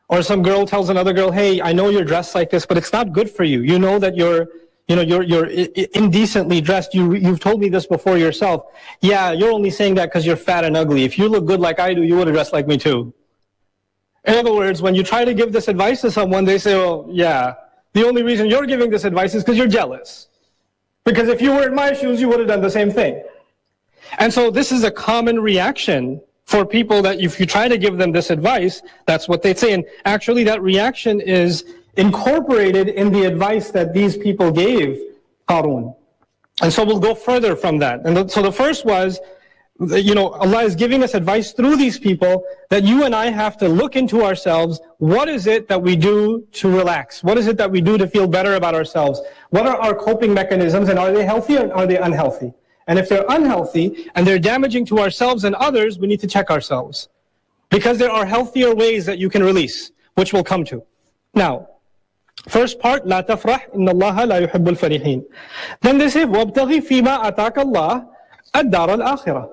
Or some girl tells another girl, hey, I know you're dressed like this, but it's not good for you. You know that you're, you know, you're, you're indecently dressed. You, you've told me this before yourself. Yeah, you're only saying that because you're fat and ugly. If you look good like I do, you would have dressed like me too. In other words, when you try to give this advice to someone, they say, well, yeah, the only reason you're giving this advice is because you're jealous. Because if you were in my shoes, you would have done the same thing. And so this is a common reaction for people that if you try to give them this advice, that's what they'd say. And actually that reaction is incorporated in the advice that these people gave Qarun. And so we'll go further from that. And the, so the first was, you know, Allah is giving us advice through these people that you and I have to look into ourselves. What is it that we do to relax? What is it that we do to feel better about ourselves? What are our coping mechanisms, and are they healthy or are they unhealthy? And if they're unhealthy and they're damaging to ourselves and others, we need to check ourselves. Because there are healthier ways that you can release, which we'll come to. Now, first part, لا تفرح إن الله لا يحب الفرحين. Then they say, وابتغي فيما أتاك الله الدار الآخرة.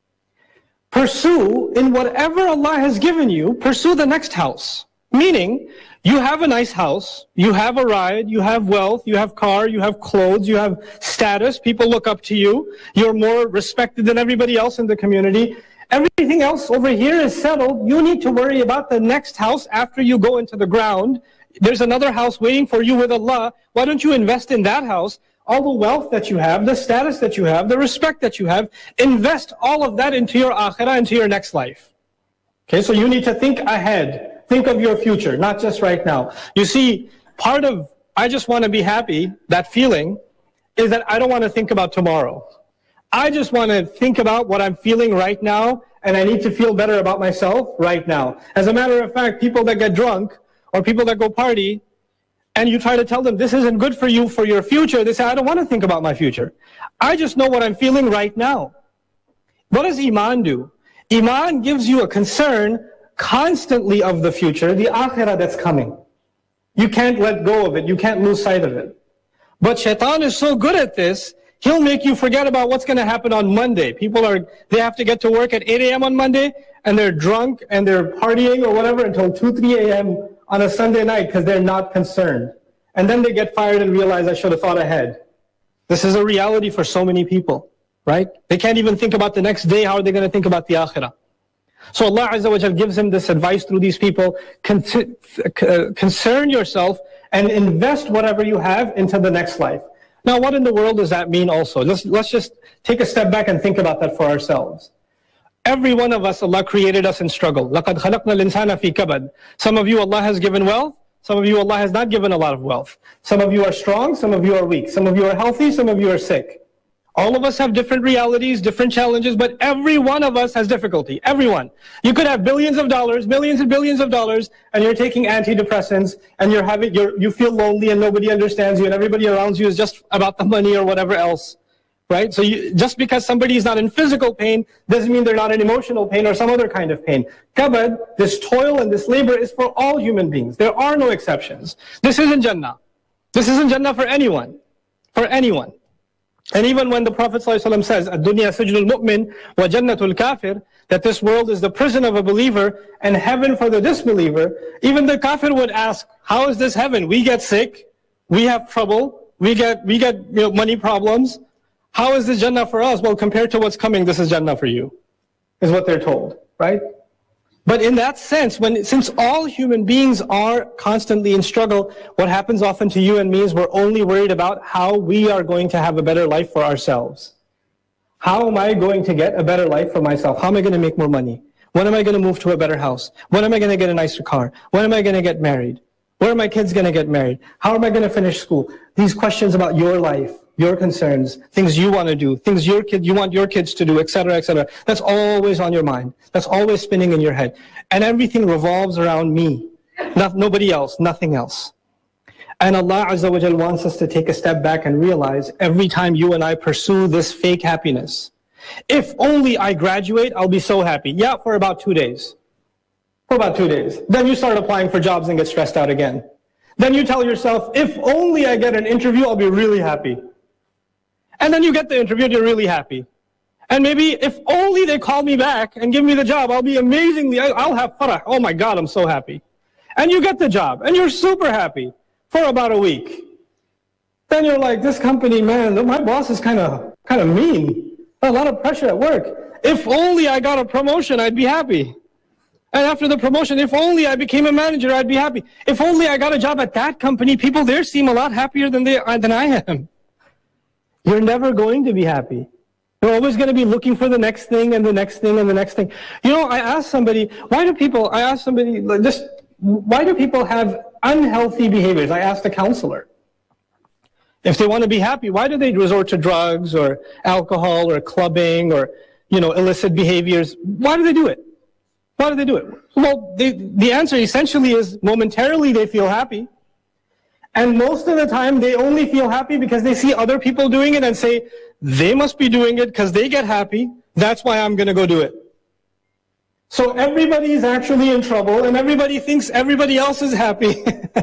Pursue in whatever Allah has given you, pursue the next house. Meaning, you have a nice house, you have a ride, you have wealth, you have car, you have clothes, you have status, people look up to you, you're more respected than everybody else in the community. Everything else over here is settled. You need to worry about the next house after you go into the ground. There's another house waiting for you with Allah. Why don't you invest in that house? All the wealth that you have, the status that you have, the respect that you have, invest all of that into your akhirah, into your next life. Okay, so you need to think ahead. Think of your future, not just right now. You see, part of, I just want to be happy, that feeling, is that I don't want to think about tomorrow. I just want to think about what I'm feeling right now, and I need to feel better about myself right now. As a matter of fact, people that get drunk, or people that go party, and you try to tell them this isn't good for you for your future, they say, I don't want to think about my future. I just know what I'm feeling right now. What does Iman do? Iman gives you a concern constantly of the future, the akhirah that's coming. You can't let go of it. You can't lose sight of it. But shaitan is so good at this, he'll make you forget about what's going to happen on Monday. People are, they have to get to work at eight A M on Monday, and they're drunk, and they're partying or whatever until two, three A M on a Sunday night because they're not concerned. And then they get fired and realize I should have thought ahead. This is a reality for so many people, right? They can't even think about the next day. How are they going to think about the akhirah? So Allah Azza wa Jal gives him this advice through these people. Con concern yourself and invest whatever you have into the next life. Now, what in the world does that mean also? Let's, let's just take a step back and think about that for ourselves. Every one of us, Allah created us in struggle. لَقَدْ خَلَقْنَا الْإِنسَانَ فِي كَبَدٍ. Some of you, Allah has given wealth. Some of you, Allah has not given a lot of wealth. Some of you are strong. Some of you are weak. Some of you are healthy. Some of you are sick. All of us have different realities, different challenges, but every one of us has difficulty. Everyone. You could have billions of dollars, millions and billions of dollars, and you're taking antidepressants, and you're having, you're, you feel lonely, and nobody understands you, and everybody around you is just about the money or whatever else. Right? So you, just because somebody is not in physical pain doesn't mean they're not in emotional pain or some other kind of pain. Kabad, this toil and this labor is for all human beings. There are no exceptions. This isn't Jannah. This isn't Jannah for anyone. For anyone. And even when the Prophet ﷺ says, "Ad-dunya sijnul mu'min wa jannatul kafir," that this world is the prison of a believer and heaven for the disbeliever, even the kafir would ask, how is this heaven? We get sick, we have trouble, we get, we get you know, money problems. How is this Jannah for us? Well, compared to what's coming, this is Jannah for you, is what they're told, right? But in that sense, when since all human beings are constantly in struggle, what happens often to you and me is we're only worried about how we are going to have a better life for ourselves. How am I going to get a better life for myself? How am I going to make more money? When am I going to move to a better house? When am I going to get a nicer car? When am I going to get married? Where are my kids going to get married? How am I going to finish school? These questions about your life, your concerns, things you want to do, things your kid, you want your kids to do, et cetera, et cetera. That's always on your mind. That's always spinning in your head. And everything revolves around me. Not, nobody else, nothing else. And Allah Azza wa Jal wants us to take a step back and realize every time you and I pursue this fake happiness, if only I graduate, I'll be so happy. Yeah, for about two days. For about two days. Then you start applying for jobs and get stressed out again. Then you tell yourself, if only I get an interview, I'll be really happy. And then you get the interview and you're really happy. And maybe if only they call me back and give me the job, I'll be amazingly, I'll have farah. Oh my God, I'm so happy. and you get the job, and you're super happy for about a week. Then you're like, this company, man, my boss is kind of kind of mean. A lot of pressure at work. If only I got a promotion, I'd be happy. And after the promotion, if only I became a manager, I'd be happy. If only I got a job at that company, people there seem a lot happier than they than I am. You're never going to be happy. You're always going to be looking for the next thing and the next thing and the next thing. You know, I asked somebody, why do people, I asked somebody, just, why do people have unhealthy behaviors? I asked a counselor. If they want to be happy, why do they resort to drugs or alcohol or clubbing or, you know, illicit behaviors? Why do they do it? Why do they do it? Well, they, the answer essentially is momentarily they feel happy. And most of the time they only feel happy because they see other people doing it and say, they must be doing it because they get happy. That's why I'm going to go do it. So everybody's actually in trouble and everybody thinks everybody else is happy.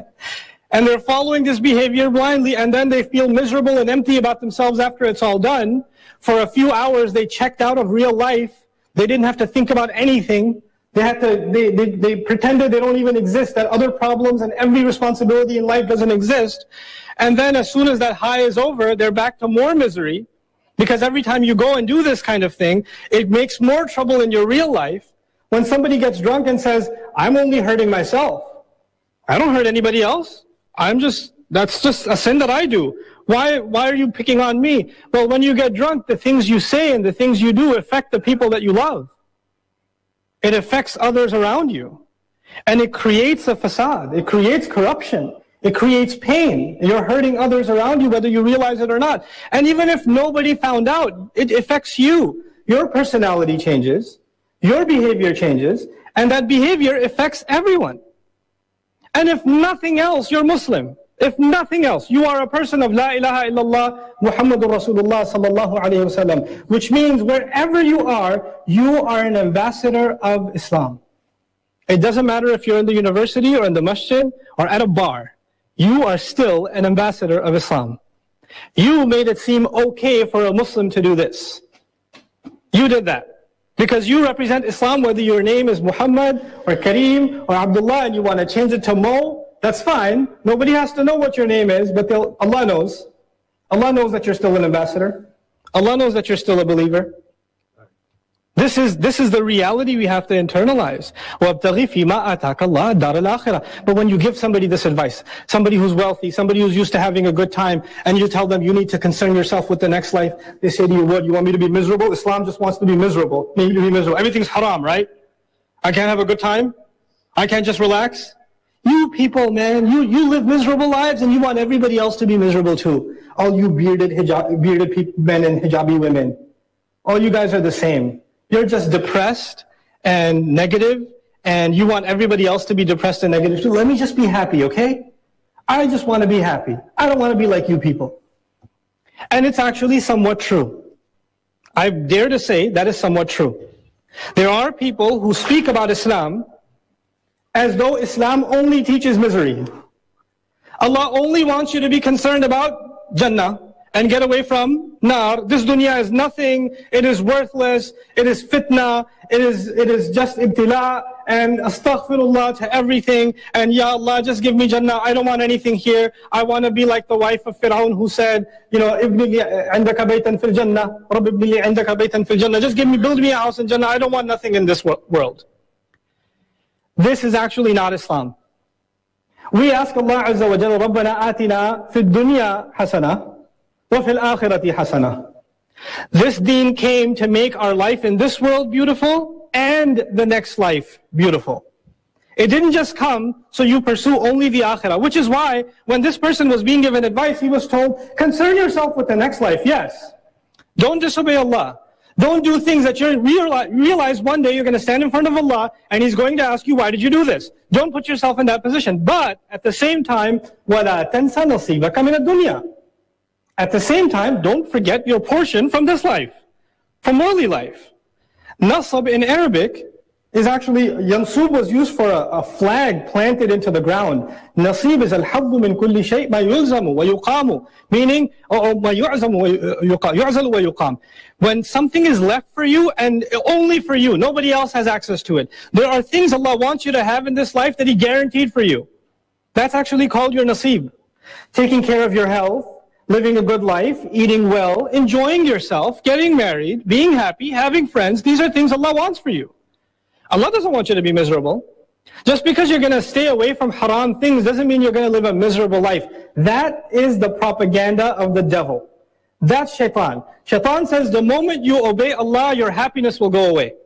And they're following this behavior blindly, and then they feel miserable and empty about themselves after it's all done. For a few hours, they checked out of real life. They didn't have to think about anything. They had to, they, they, they pretended they don't even exist, that other problems and every responsibility in life doesn't exist. And then as soon as that high is over, they're back to more misery, because every time you go and do this kind of thing, it makes more trouble in your real life. When somebody gets drunk and says, I'm only hurting myself. I don't hurt anybody else. I'm just, that's just a sin that I do. Why, why are you picking on me? Well, when you get drunk, the things you say and the things you do affect the people that you love. It affects others around you. And it creates a facade. It creates corruption. It creates pain. You're hurting others around you, whether you realize it or not. And even if nobody found out, it affects you. Your personality changes. Your behavior changes. And that behavior affects everyone. And if nothing else, you're Muslim. If nothing else, you are a person of La ilaha illallah Muhammadur Rasulullah sallallahu alayhi wasallam, which means wherever you are, you are an ambassador of Islam. It doesn't matter if you're in the university or in the masjid or at a bar. You are still an ambassador of Islam. You made it seem okay for a Muslim to do this. You did that. Because you represent Islam, whether your name is Muhammad or Kareem or Abdullah, and you want to change it to Mo, that's fine. Nobody has to know what your name is, but Allah knows. Allah knows that you're still an ambassador. Allah knows that you're still a believer. This is, this is the reality we have to internalize. وَابْتَغِي فِي مَا آتَاكَ اللَّهُ دَارَ الْآخِرَةِ. But when you give somebody this advice, somebody who's wealthy, somebody who's used to having a good time, and you tell them you need to concern yourself with the next life, they say to you, what, you want me to be miserable? Islam just wants to be miserable. Me to be miserable. Everything's haram, right? I can't have a good time? I can't just relax? You people, man, you, you live miserable lives and you want everybody else to be miserable too. All you bearded, hijab, bearded people, men and hijabi women. All you guys are the same. You're just depressed and negative, and you want everybody else to be depressed and negative too. Let me just be happy, okay? I just want to be happy. I don't want to be like you people. And it's actually somewhat true. I dare to say that is somewhat true. There are people who speak about Islam as though Islam only teaches misery. Allah only wants you to be concerned about Jannah and get away from nar. This dunya is nothing, it is worthless, it is fitna, it is it is just ibtila, and astaghfirullah to everything, and ya Allah, just give me Jannah, I don't want anything here. I want to be like the wife of Fir'aun who said, you know, ibni li indaka baytan fil Jannah, Rabb ibni li indaka baytan fil Jannah, just give me, build me a house in Jannah, I don't want nothing in this world. This is actually not Islam. We ask Allah Azza wa Jalla, Rabbana atina fid dunya hasana, وَفِي الْآخِرَةِ حَسَنَةً. This deen came to make our life in this world beautiful and the next life beautiful. It didn't just come so you pursue only the akhirah, which is why when this person was being given advice, he was told, concern yourself with the next life, yes. Don't disobey Allah. Don't do things that you realize one day you're going to stand in front of Allah and He's going to ask you, why did you do this? Don't put yourself in that position. But at the same time, وَلَا تَنْسَ نَصِيبَكَ مِنَ الدُّنْيَا. At the same time, don't forget your portion from this life, from worldly life. Nasab in Arabic is actually, yansub was used for a, a flag planted into the ground. Nasib is al-habdu min kulli shay' ma yulzamu wa yuqamu, meaning, or ma yu'zamu wa yu'zalu wa yuqam. When something is left for you and only for you, nobody else has access to it. There are things Allah wants you to have in this life that He guaranteed for you. That's actually called your nasib. Taking care of your health, living a good life, eating well, enjoying yourself, getting married, being happy, having friends. These are things Allah wants for you. Allah doesn't want you to be miserable. Just because you're going to stay away from haram things doesn't mean you're going to live a miserable life. That is the propaganda of the devil. That's shaitan. Shaitan says the moment you obey Allah, your happiness will go away.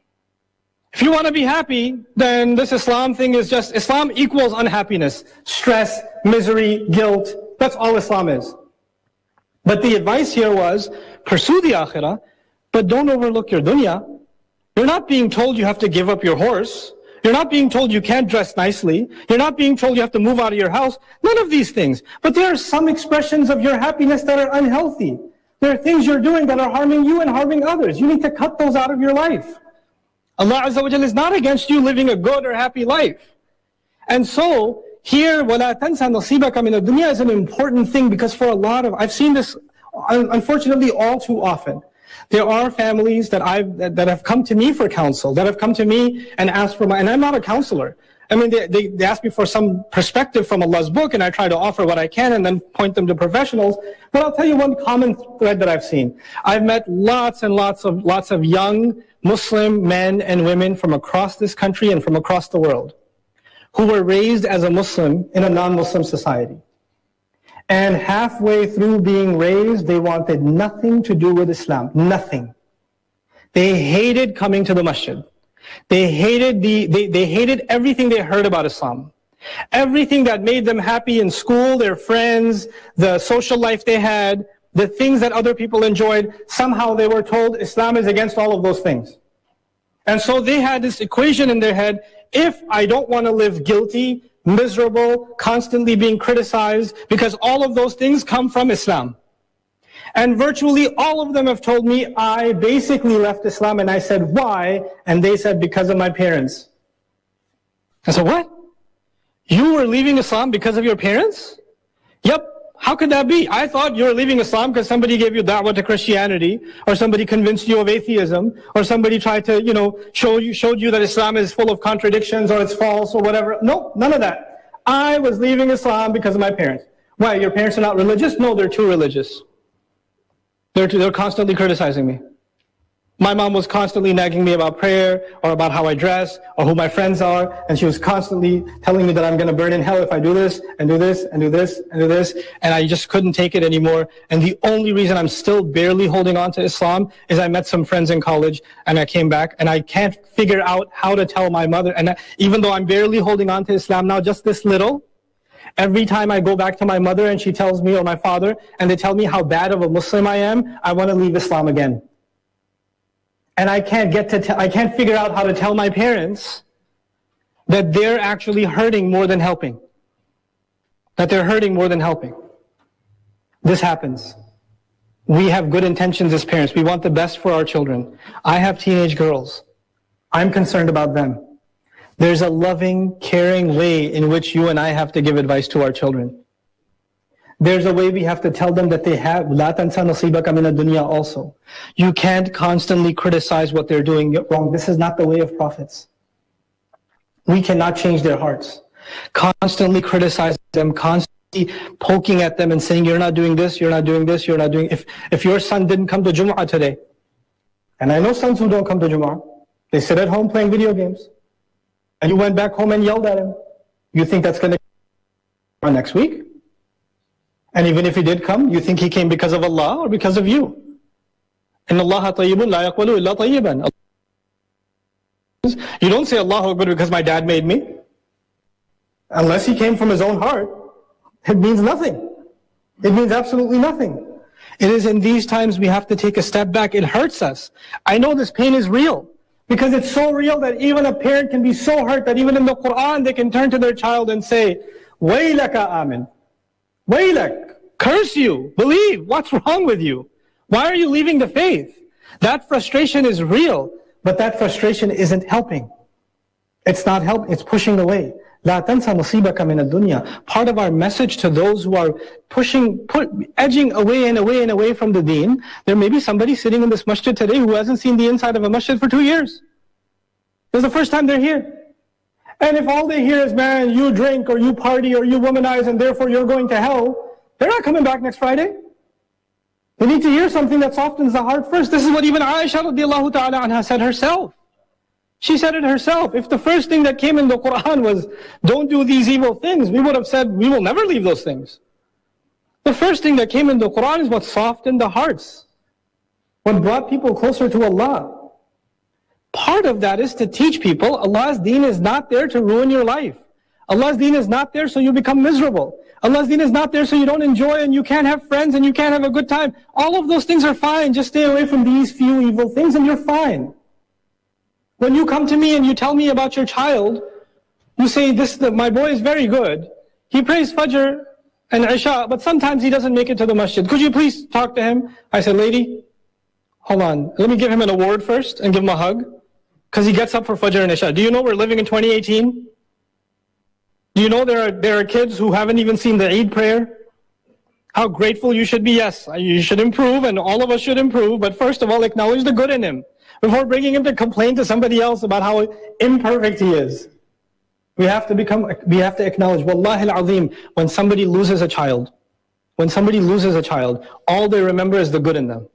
If you want to be happy, then this Islam thing is just, Islam equals unhappiness, stress, misery, guilt. That's all Islam is. But the advice here was, pursue the akhirah, but don't overlook your dunya. You're not being told you have to give up your horse. You're not being told you can't dress nicely. You're not being told you have to move out of your house. None of these things. But there are some expressions of your happiness that are unhealthy. There are things you're doing that are harming you and harming others. You need to cut those out of your life. Allah Azza wa Jalla is not against you living a good or happy life. And so, here, وَلَا تَنْسَ نَصِيبَكَ مِنَ الدُّنْيَا is an important thing, because for a lot of, I've seen this unfortunately all too often. There are families that I've that, that have come to me for counsel, that have come to me and asked for my, and I'm not a counselor. I mean, they, they, they ask me for some perspective from Allah's book, and I try to offer what I can and then point them to professionals. But I'll tell you one common thread that I've seen. I've met lots and lots of, lots of young Muslim men and women from across this country and from across the world who were raised as a Muslim in a non-Muslim society. And halfway through being raised, they wanted nothing to do with Islam. Nothing. They hated coming to the masjid. They hated the, they, they hated everything they heard about Islam. Everything that made them happy in school, their friends, the social life they had, the things that other people enjoyed, somehow they were told Islam is against all of those things. And so they had this equation in their head: if I don't want to live guilty, miserable, constantly being criticized, because all of those things come from Islam. And virtually all of them have told me, I basically left Islam, and I said, why? And they said, because of my parents. I said, what? You were leaving Islam because of your parents? Yep. How could that be? I thought you were leaving Islam because somebody gave you da'wah to Christianity, or somebody convinced you of atheism, or somebody tried to, you know, show you, showed you that Islam is full of contradictions, or it's false, or whatever. No, none of that. I was leaving Islam because of my parents. Why? Your parents are not religious? No, they're too religious. They're, too, they're constantly criticizing me. My mom was constantly nagging me about prayer, or about how I dress, or who my friends are, and she was constantly telling me that I'm going to burn in hell if I do this, and do this, and do this, and do this, and I just couldn't take it anymore. And the only reason I'm still barely holding on to Islam is I met some friends in college, and I came back, and I can't figure out how to tell my mother, and I, even though I'm barely holding on to Islam now, just this little, every time I go back to my mother and she tells me, or my father, and they tell me how bad of a Muslim I am, I want to leave Islam again. And I can't get to, I can't figure out how to tell my parents that they're actually hurting more than helping. That they're hurting more than helping. This happens. We have good intentions as parents. We want the best for our children. I have teenage girls. I'm concerned about them. There's a loving, caring way in which you and I have to give advice to our children. There's a way we have to tell them that they have لَا تَنْسَ نَصِيبَكَ مِنَ الدُّنْيَا also. You can't constantly criticize what they're doing wrong. This is not the way of prophets. We cannot change their hearts. Constantly criticize them, constantly poking at them and saying, you're not doing this, you're not doing this, you're not doing... If, if your son didn't come to Jumu'ah today, and I know sons who don't come to Jumu'ah, they sit at home playing video games, and you went back home and yelled at him, you think that's going to come next week? And even if he did come, you think he came because of Allah or because of you? إِنَّ اللَّهَ طَيِّبٌ لَا يَقْبَلُ إِلَّا طَيِّبًا. You don't say Allahu Akbar because my dad made me. Unless he came from his own heart, it means nothing. It means absolutely nothing. It is in these times we have to take a step back. It hurts us. I know this pain is real, because it's so real that even a parent can be so hurt that even in the Quran they can turn to their child and say, وَيْلَكَ آمِنْ. Waylak, curse you, believe, what's wrong with you? Why are you leaving the faith? That frustration is real, but that frustration isn't helping. It's not help, it's pushing away. لا تنسى نصيبك من الدنيا. Part of our message to those who are pushing, put, edging away and away and away from the deen, there may be somebody sitting in this masjid today who hasn't seen the inside of a masjid for two years. This is the first time they're here. And if all they hear is, man, you drink or you party or you womanize and therefore you're going to hell, they're not coming back next Friday. They need to hear something that softens the heart first. This is what even Aisha radiallahu ta'ala anha said herself. She said it herself. If the first thing that came in the Quran was, don't do these evil things, we would have said, we will never leave those things. The first thing that came in the Quran is what softened the hearts, what brought people closer to Allah. Part of that is to teach people Allah's deen is not there to ruin your life. Allah's deen is not there so you become miserable. Allah's deen is not there so you don't enjoy and you can't have friends and you can't have a good time. All of those things are fine. Just stay away from these few evil things and you're fine. When you come to me and you tell me about your child, you say, "This, the, my boy is very good. He prays Fajr and Isha, but sometimes he doesn't make it to the masjid. Could you please talk to him?" I said, "Lady, hold on. Let me give him an award first and give him a hug. Because he gets up for Fajr and Isha. Do you know we're living in twenty eighteen? Do you know there are, there are kids who haven't even seen the Eid prayer? How grateful you should be. Yes, you should improve and all of us should improve. But first of all, acknowledge the good in him. Before bringing him to complain to somebody else about how imperfect he is. We have to become, we have to acknowledge, Wallahi al-Azim, when somebody loses a child, when somebody loses a child, all they remember is the good in them.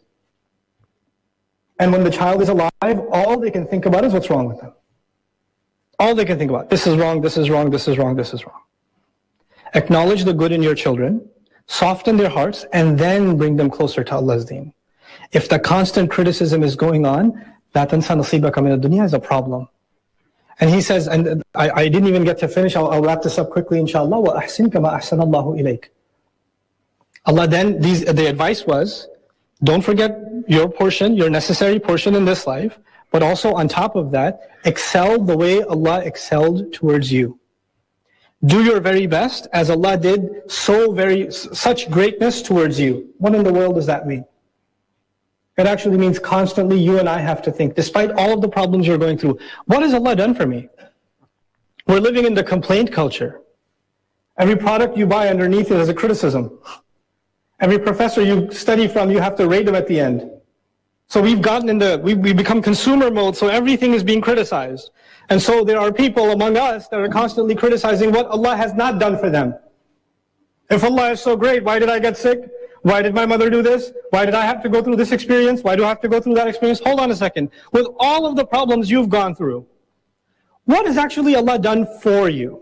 And when the child is alive, all they can think about is what's wrong with them. All they can think about, this is wrong, this is wrong, this is wrong, this is wrong. Acknowledge the good in your children, soften their hearts, and then bring them closer to Allah's deen. If the constant criticism is going on, لا تنسى نصيبك من الدنيا is a problem. And he says, and I, I didn't even get to finish, I'll, I'll wrap this up quickly, inshallah. وَأَحْسِنْ كَمَا أَحْسَنَ اللَّهُ إِلَيْكَ. Allah then, these, the advice was, don't forget your portion, your necessary portion in this life, but also on top of that, excel the way Allah excelled towards you. Do your very best as Allah did so very, such greatness towards you. What in the world does that mean? It actually means constantly you and I have to think, despite all of the problems you're going through, what has Allah done for me? We're living in the complaint culture. Every product you buy underneath it is a criticism. Every professor you study from, you have to rate them at the end. So we've gotten in the, we, we become consumer mode, so everything is being criticized. And so there are people among us that are constantly criticizing what Allah has not done for them. If Allah is so great, why did I get sick? Why did my mother do this? Why did I have to go through this experience? Why do I have to go through that experience? Hold on a second. With all of the problems you've gone through, what has actually Allah done for you?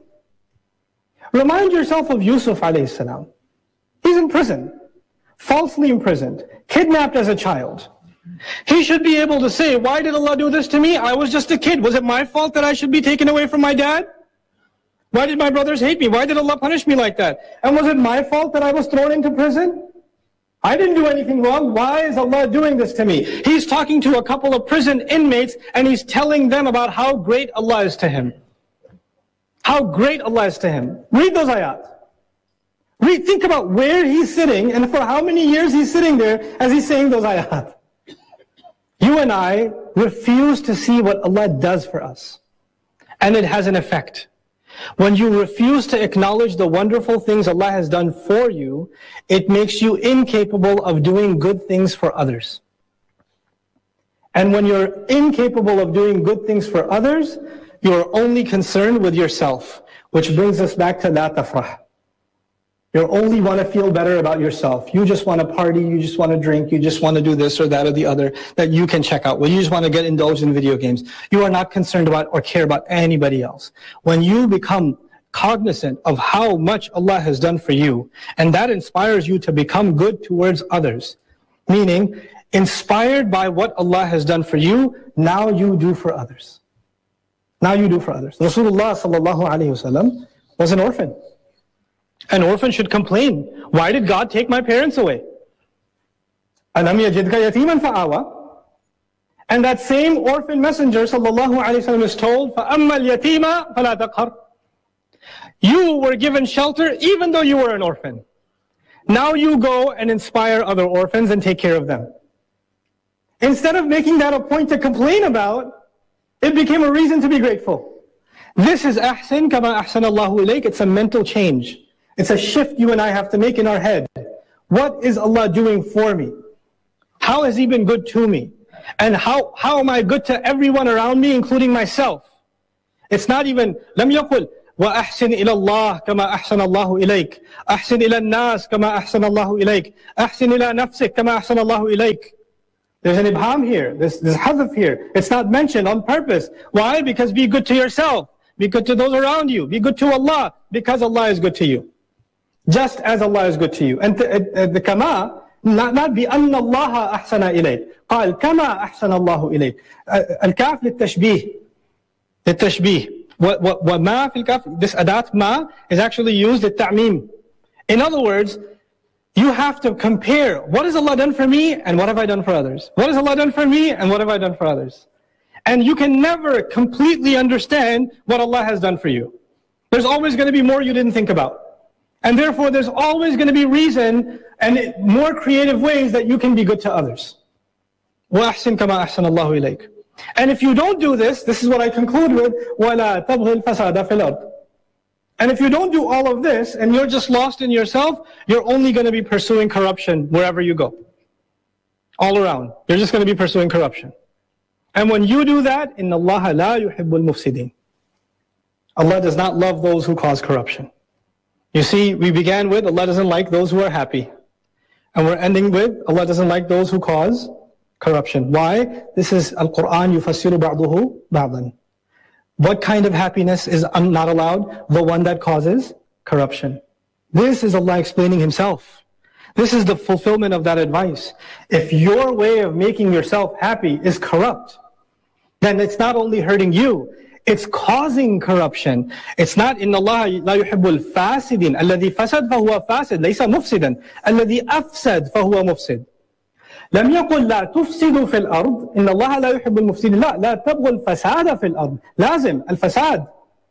Remind yourself of Yusuf alayhi salam. He's in prison, falsely imprisoned, kidnapped as a child. He should be able to say, why did Allah do this to me? I was just a kid. Was it my fault that I should be taken away from my dad? Why did my brothers hate me? Why did Allah punish me like that? And was it my fault that I was thrown into prison? I didn't do anything wrong. Why is Allah doing this to me? He's talking to a couple of prison inmates and he's telling them about how great Allah is to him. How great Allah is to him. Read those ayat. Read, think about where he's sitting and for how many years he's sitting there as he's saying those ayat. You and I refuse to see what Allah does for us. And it has an effect. When you refuse to acknowledge the wonderful things Allah has done for you, it makes you incapable of doing good things for others. And when you're incapable of doing good things for others, you're only concerned with yourself, which brings us back to la tafrah. You only want to feel better about yourself. You just want to party, you just want to drink, you just want to do this or that or the other that you can check out. Well, you just want to get indulged in video games. You are not concerned about or care about anybody else. When you become cognizant of how much Allah has done for you, and that inspires you to become good towards others, meaning inspired by what Allah has done for you, now you do for others. Now you do for others. Rasulullah sallallahu alayhi wasallam was an orphan. An orphan should complain, why did God take my parents away? أَلَمْ يَجِدْكَ يَتِيمًا فَآوَى. And that same orphan messenger sallallahu alayhi wa sallam is told, فَأَمَّا الْيَتِيمَ فَلَا تَقْهَرْ. You were given shelter even though you were an orphan. Now you go and inspire other orphans and take care of them. Instead of making that a point to complain about, it became a reason to be grateful. This is ahsin kama ahsan Allahu ilayk. It's a mental change. It's a shift you and I have to make in our head. What is Allah doing for me? How has He been good to me? And how, how am I good to everyone around me, including myself? It's not even, لم يقل وأحسن إلى الله كما أحسن الله إليك. أحسن إلى الناس كما أحسن الله إليك. أحسن إلى نفسك كما أحسن الله إليك. There's an ibham here. There's, there's hazf here. It's not mentioned on purpose. Why? Because be good to yourself. Be good to those around you. Be good to Allah. Because Allah is good to you. Just as Allah is good to you. And the, uh, the kama, not, not بأن الله أحسن إليك. قال كما أحسن الله إليك. الكاف للتشبيه. للتشبيه. وما في الكاف, this adat ma is actually used at ta'mim. In other words, you have to compare what has Allah done for me and what have I done for others. What has Allah done for me and what have I done for others. And you can never completely understand what Allah has done for you. There's always going to be more you didn't think about. And therefore there's always going to be reason and more creative ways that you can be good to others. وَأَحْسِن كَمَا أَحْسَنَ اللَّهُ إِلَيْكَ. And if you don't do this, this is what I conclude with, وَلَا تَبْغِ الْفَسَادَ فِي الْأَرْضِ. And if you don't do all of this, and you're just lost in yourself, you're only going to be pursuing corruption wherever you go. All around. You're just going to be pursuing corruption. And when you do that, إِنَّ اللَّهَ لَا يُحِبُّ الْمُفْسِدِينَ. Allah does not love those who cause corruption. You see, we began with, Allah doesn't like those who are happy. And we're ending with, Allah doesn't like those who cause corruption. Why? This is Al-Quran يُفَسِّرُ بَعْضُهُ بَعْضًا. What kind of happiness is not allowed? The one that causes corruption. This is Allah explaining Himself. This is the fulfillment of that advice. If your way of making yourself happy is corrupt, then it's not only hurting you, it's causing corruption. It's not إِنَّ اللَّهَ لَا يُحِبُّ الْفَاسِدِينَ الَّذِي فَسَدْ فَهُوَ فَاسِدٌ لَيْسَ مُفْسِدًا الَّذِي أَفْسَدْ فَهُوَ مُفْسِدٌ. لم يقل لا تفسدوا في الأرض إن الله لا يحب المفسدين. لا لا تبغوا الفساد في الأرض. لازم الفساد.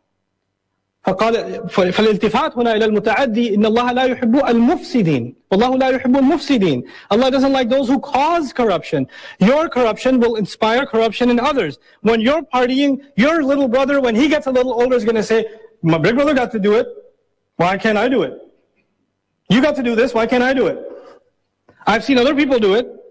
فقال فالالتفات هنا إلى المتعدي إن الله لا يحب المفسدين. والله لا يحب المفسدين. Allah doesn't like those who cause corruption. Your corruption will inspire corruption in others. When you're partying, your little brother, when he gets a little older, is going to say, my big brother got to do it. Why can't I do it? You got to do this. Why can't I do it? I've seen other people do it.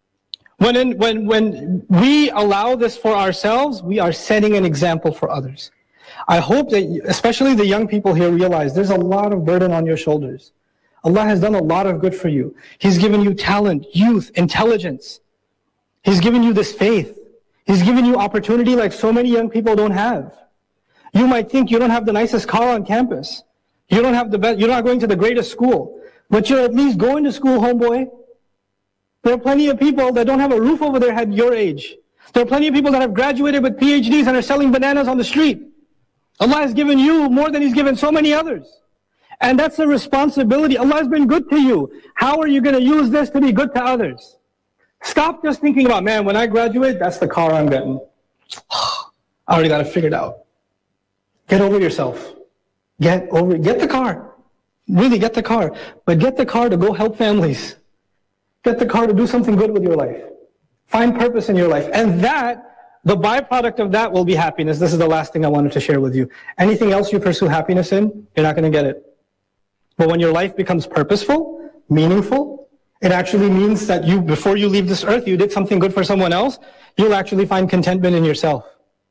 When, in, when, when we allow this for ourselves, we are setting an example for others. I hope that, especially the young people here, realize there's a lot of burden on your shoulders. Allah has done a lot of good for you. He's given you talent, youth, intelligence. He's given you this faith. He's given you opportunity like so many young people don't have. You might think you don't have the nicest car on campus. You don't have the best, you're not going to the greatest school. But you're at least going to school, homeboy. There are plenty of people that don't have a roof over their head your age. There are plenty of people that have graduated with P H Ds and are selling bananas on the street. Allah has given you more than He's given so many others. And that's a responsibility. Allah has been good to you. How are you going to use this to be good to others? Stop just thinking about, man, when I graduate, that's the car I'm getting. I already got it figured out. Get over yourself. Get over, get the car. Really get the car. But get the car to go help families. Get the car to do something good with your life. Find purpose in your life. And that, the byproduct of that will be happiness. This is the last thing I wanted to share with you. Anything else you pursue happiness in, you're not going to get it. But when your life becomes purposeful, meaningful, it actually means that you, before you leave this earth, you did something good for someone else, you'll actually find contentment in yourself.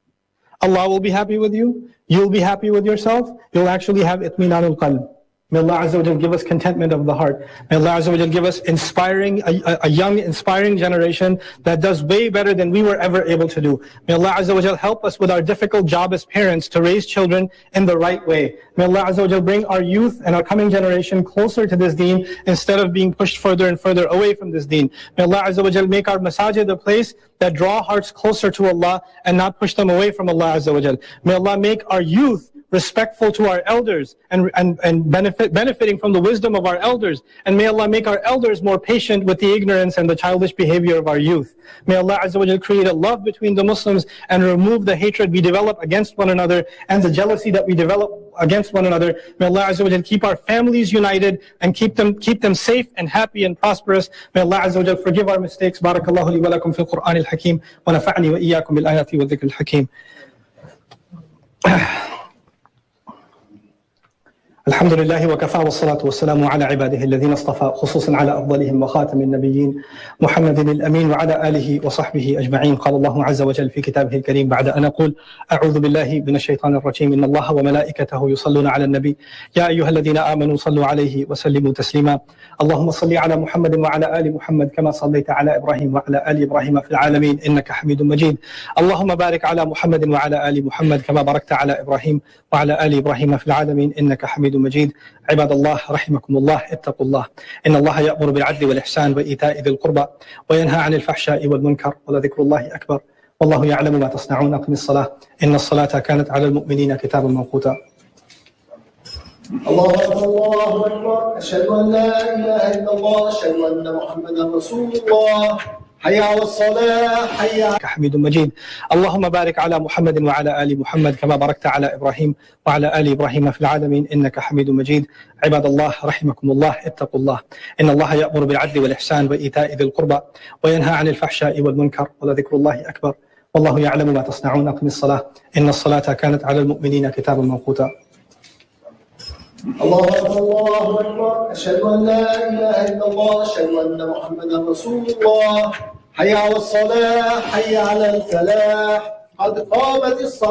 Allah will be happy with you. You'll be happy with yourself. You'll actually have itminanul qalb. May Allah Azza wa Jal give us contentment of the heart. May Allah Azza wa Jal give us inspiring, a, a young, inspiring generation that does way better than we were ever able to do. May Allah Azza wa Jal help us with our difficult job as parents to raise children in the right way. May Allah Azza wa Jal bring our youth and our coming generation closer to this deen instead of being pushed further and further away from this deen. May Allah Azza wa Jal make our masajid a place that draw hearts closer to Allah and not push them away from Allah Azza wa Jal. May Allah make our youth respectful to our elders and, and, and benefit, benefiting from the wisdom of our elders. And may Allah make our elders more patient with the ignorance and the childish behavior of our youth. May Allah Azza wa Jal create a love between the Muslims and remove the hatred we develop against one another and the jealousy that we develop against one another. May Allah Azza wa Jal keep our families united and keep them, keep them safe and happy and prosperous. May Allah Azza wa Jal forgive our mistakes. Barakallahu li wa lakum fil Qur'an al-Hakim wa nafa'ani wa iyyakum bil ayati wa dhikr al-Hakim. الحمد لله وكفى والصلاة والسلام على عباده الذين اصطفى، خصوصا على أفضلهم وخاتم النبيين محمد الأمين وعلى آله وصحبه أجمعين. قال الله عز وجل في كتابه الكريم بعد أن أقول أعوذ بالله من الشيطان الرجيم: إن الله وملائكته يصلون على النبي يا أيها الذين آمنوا صلوا عليه وسلموا تسليما. اللهم صل على محمد وعلى آل محمد كما صليت على إبراهيم وعلى آل إبراهيم في العالمين إنك حميد مجيد. اللهم بارك على محمد وعلى آل محمد كما باركت على إبراهيم وعلى آل إبراهيم في العالمين إنك حميد مجيد. عباد الله رحمكم الله، اتقوا الله. إن الله يأمر بالعدل والإحسان وإيتاء ذي القربى وينهى عن الفحشاء والمنكر ولذكر الله أكبر والله يعلم ما تصنعون. أقم الصلاة إن الصلاة كانت على المؤمنين كتابا موقوتا. الله أكبر الله أكبر، أشهد أن لا إله إلا الله، أشهد أن محمدا رسول الله، حي على الصلاة، حي على حميد مجيد. اللهم بارك على محمد وعلى آل محمد كما باركت على إبراهيم وعلى آل إبراهيم في العالمين إنك حميد مجيد. عباد الله رحمكم الله، اتقوا الله. إن الله يأمر بالعدل والإحسان وإيتاء ذي القربى وينهى عن الفحشاء والمنكر ولذكر الله أكبر والله يعلم ما تصنعون. أقم الصلاة إن الصلاة كانت على المؤمنين كتابا موقوتا. الله أكبر الله أكبر، أشهد أن لا إله إلا الله، أشهد أن محمدا رسول الله، حي على الصلاة، حي على الفلاح، قد قامت الصلاة.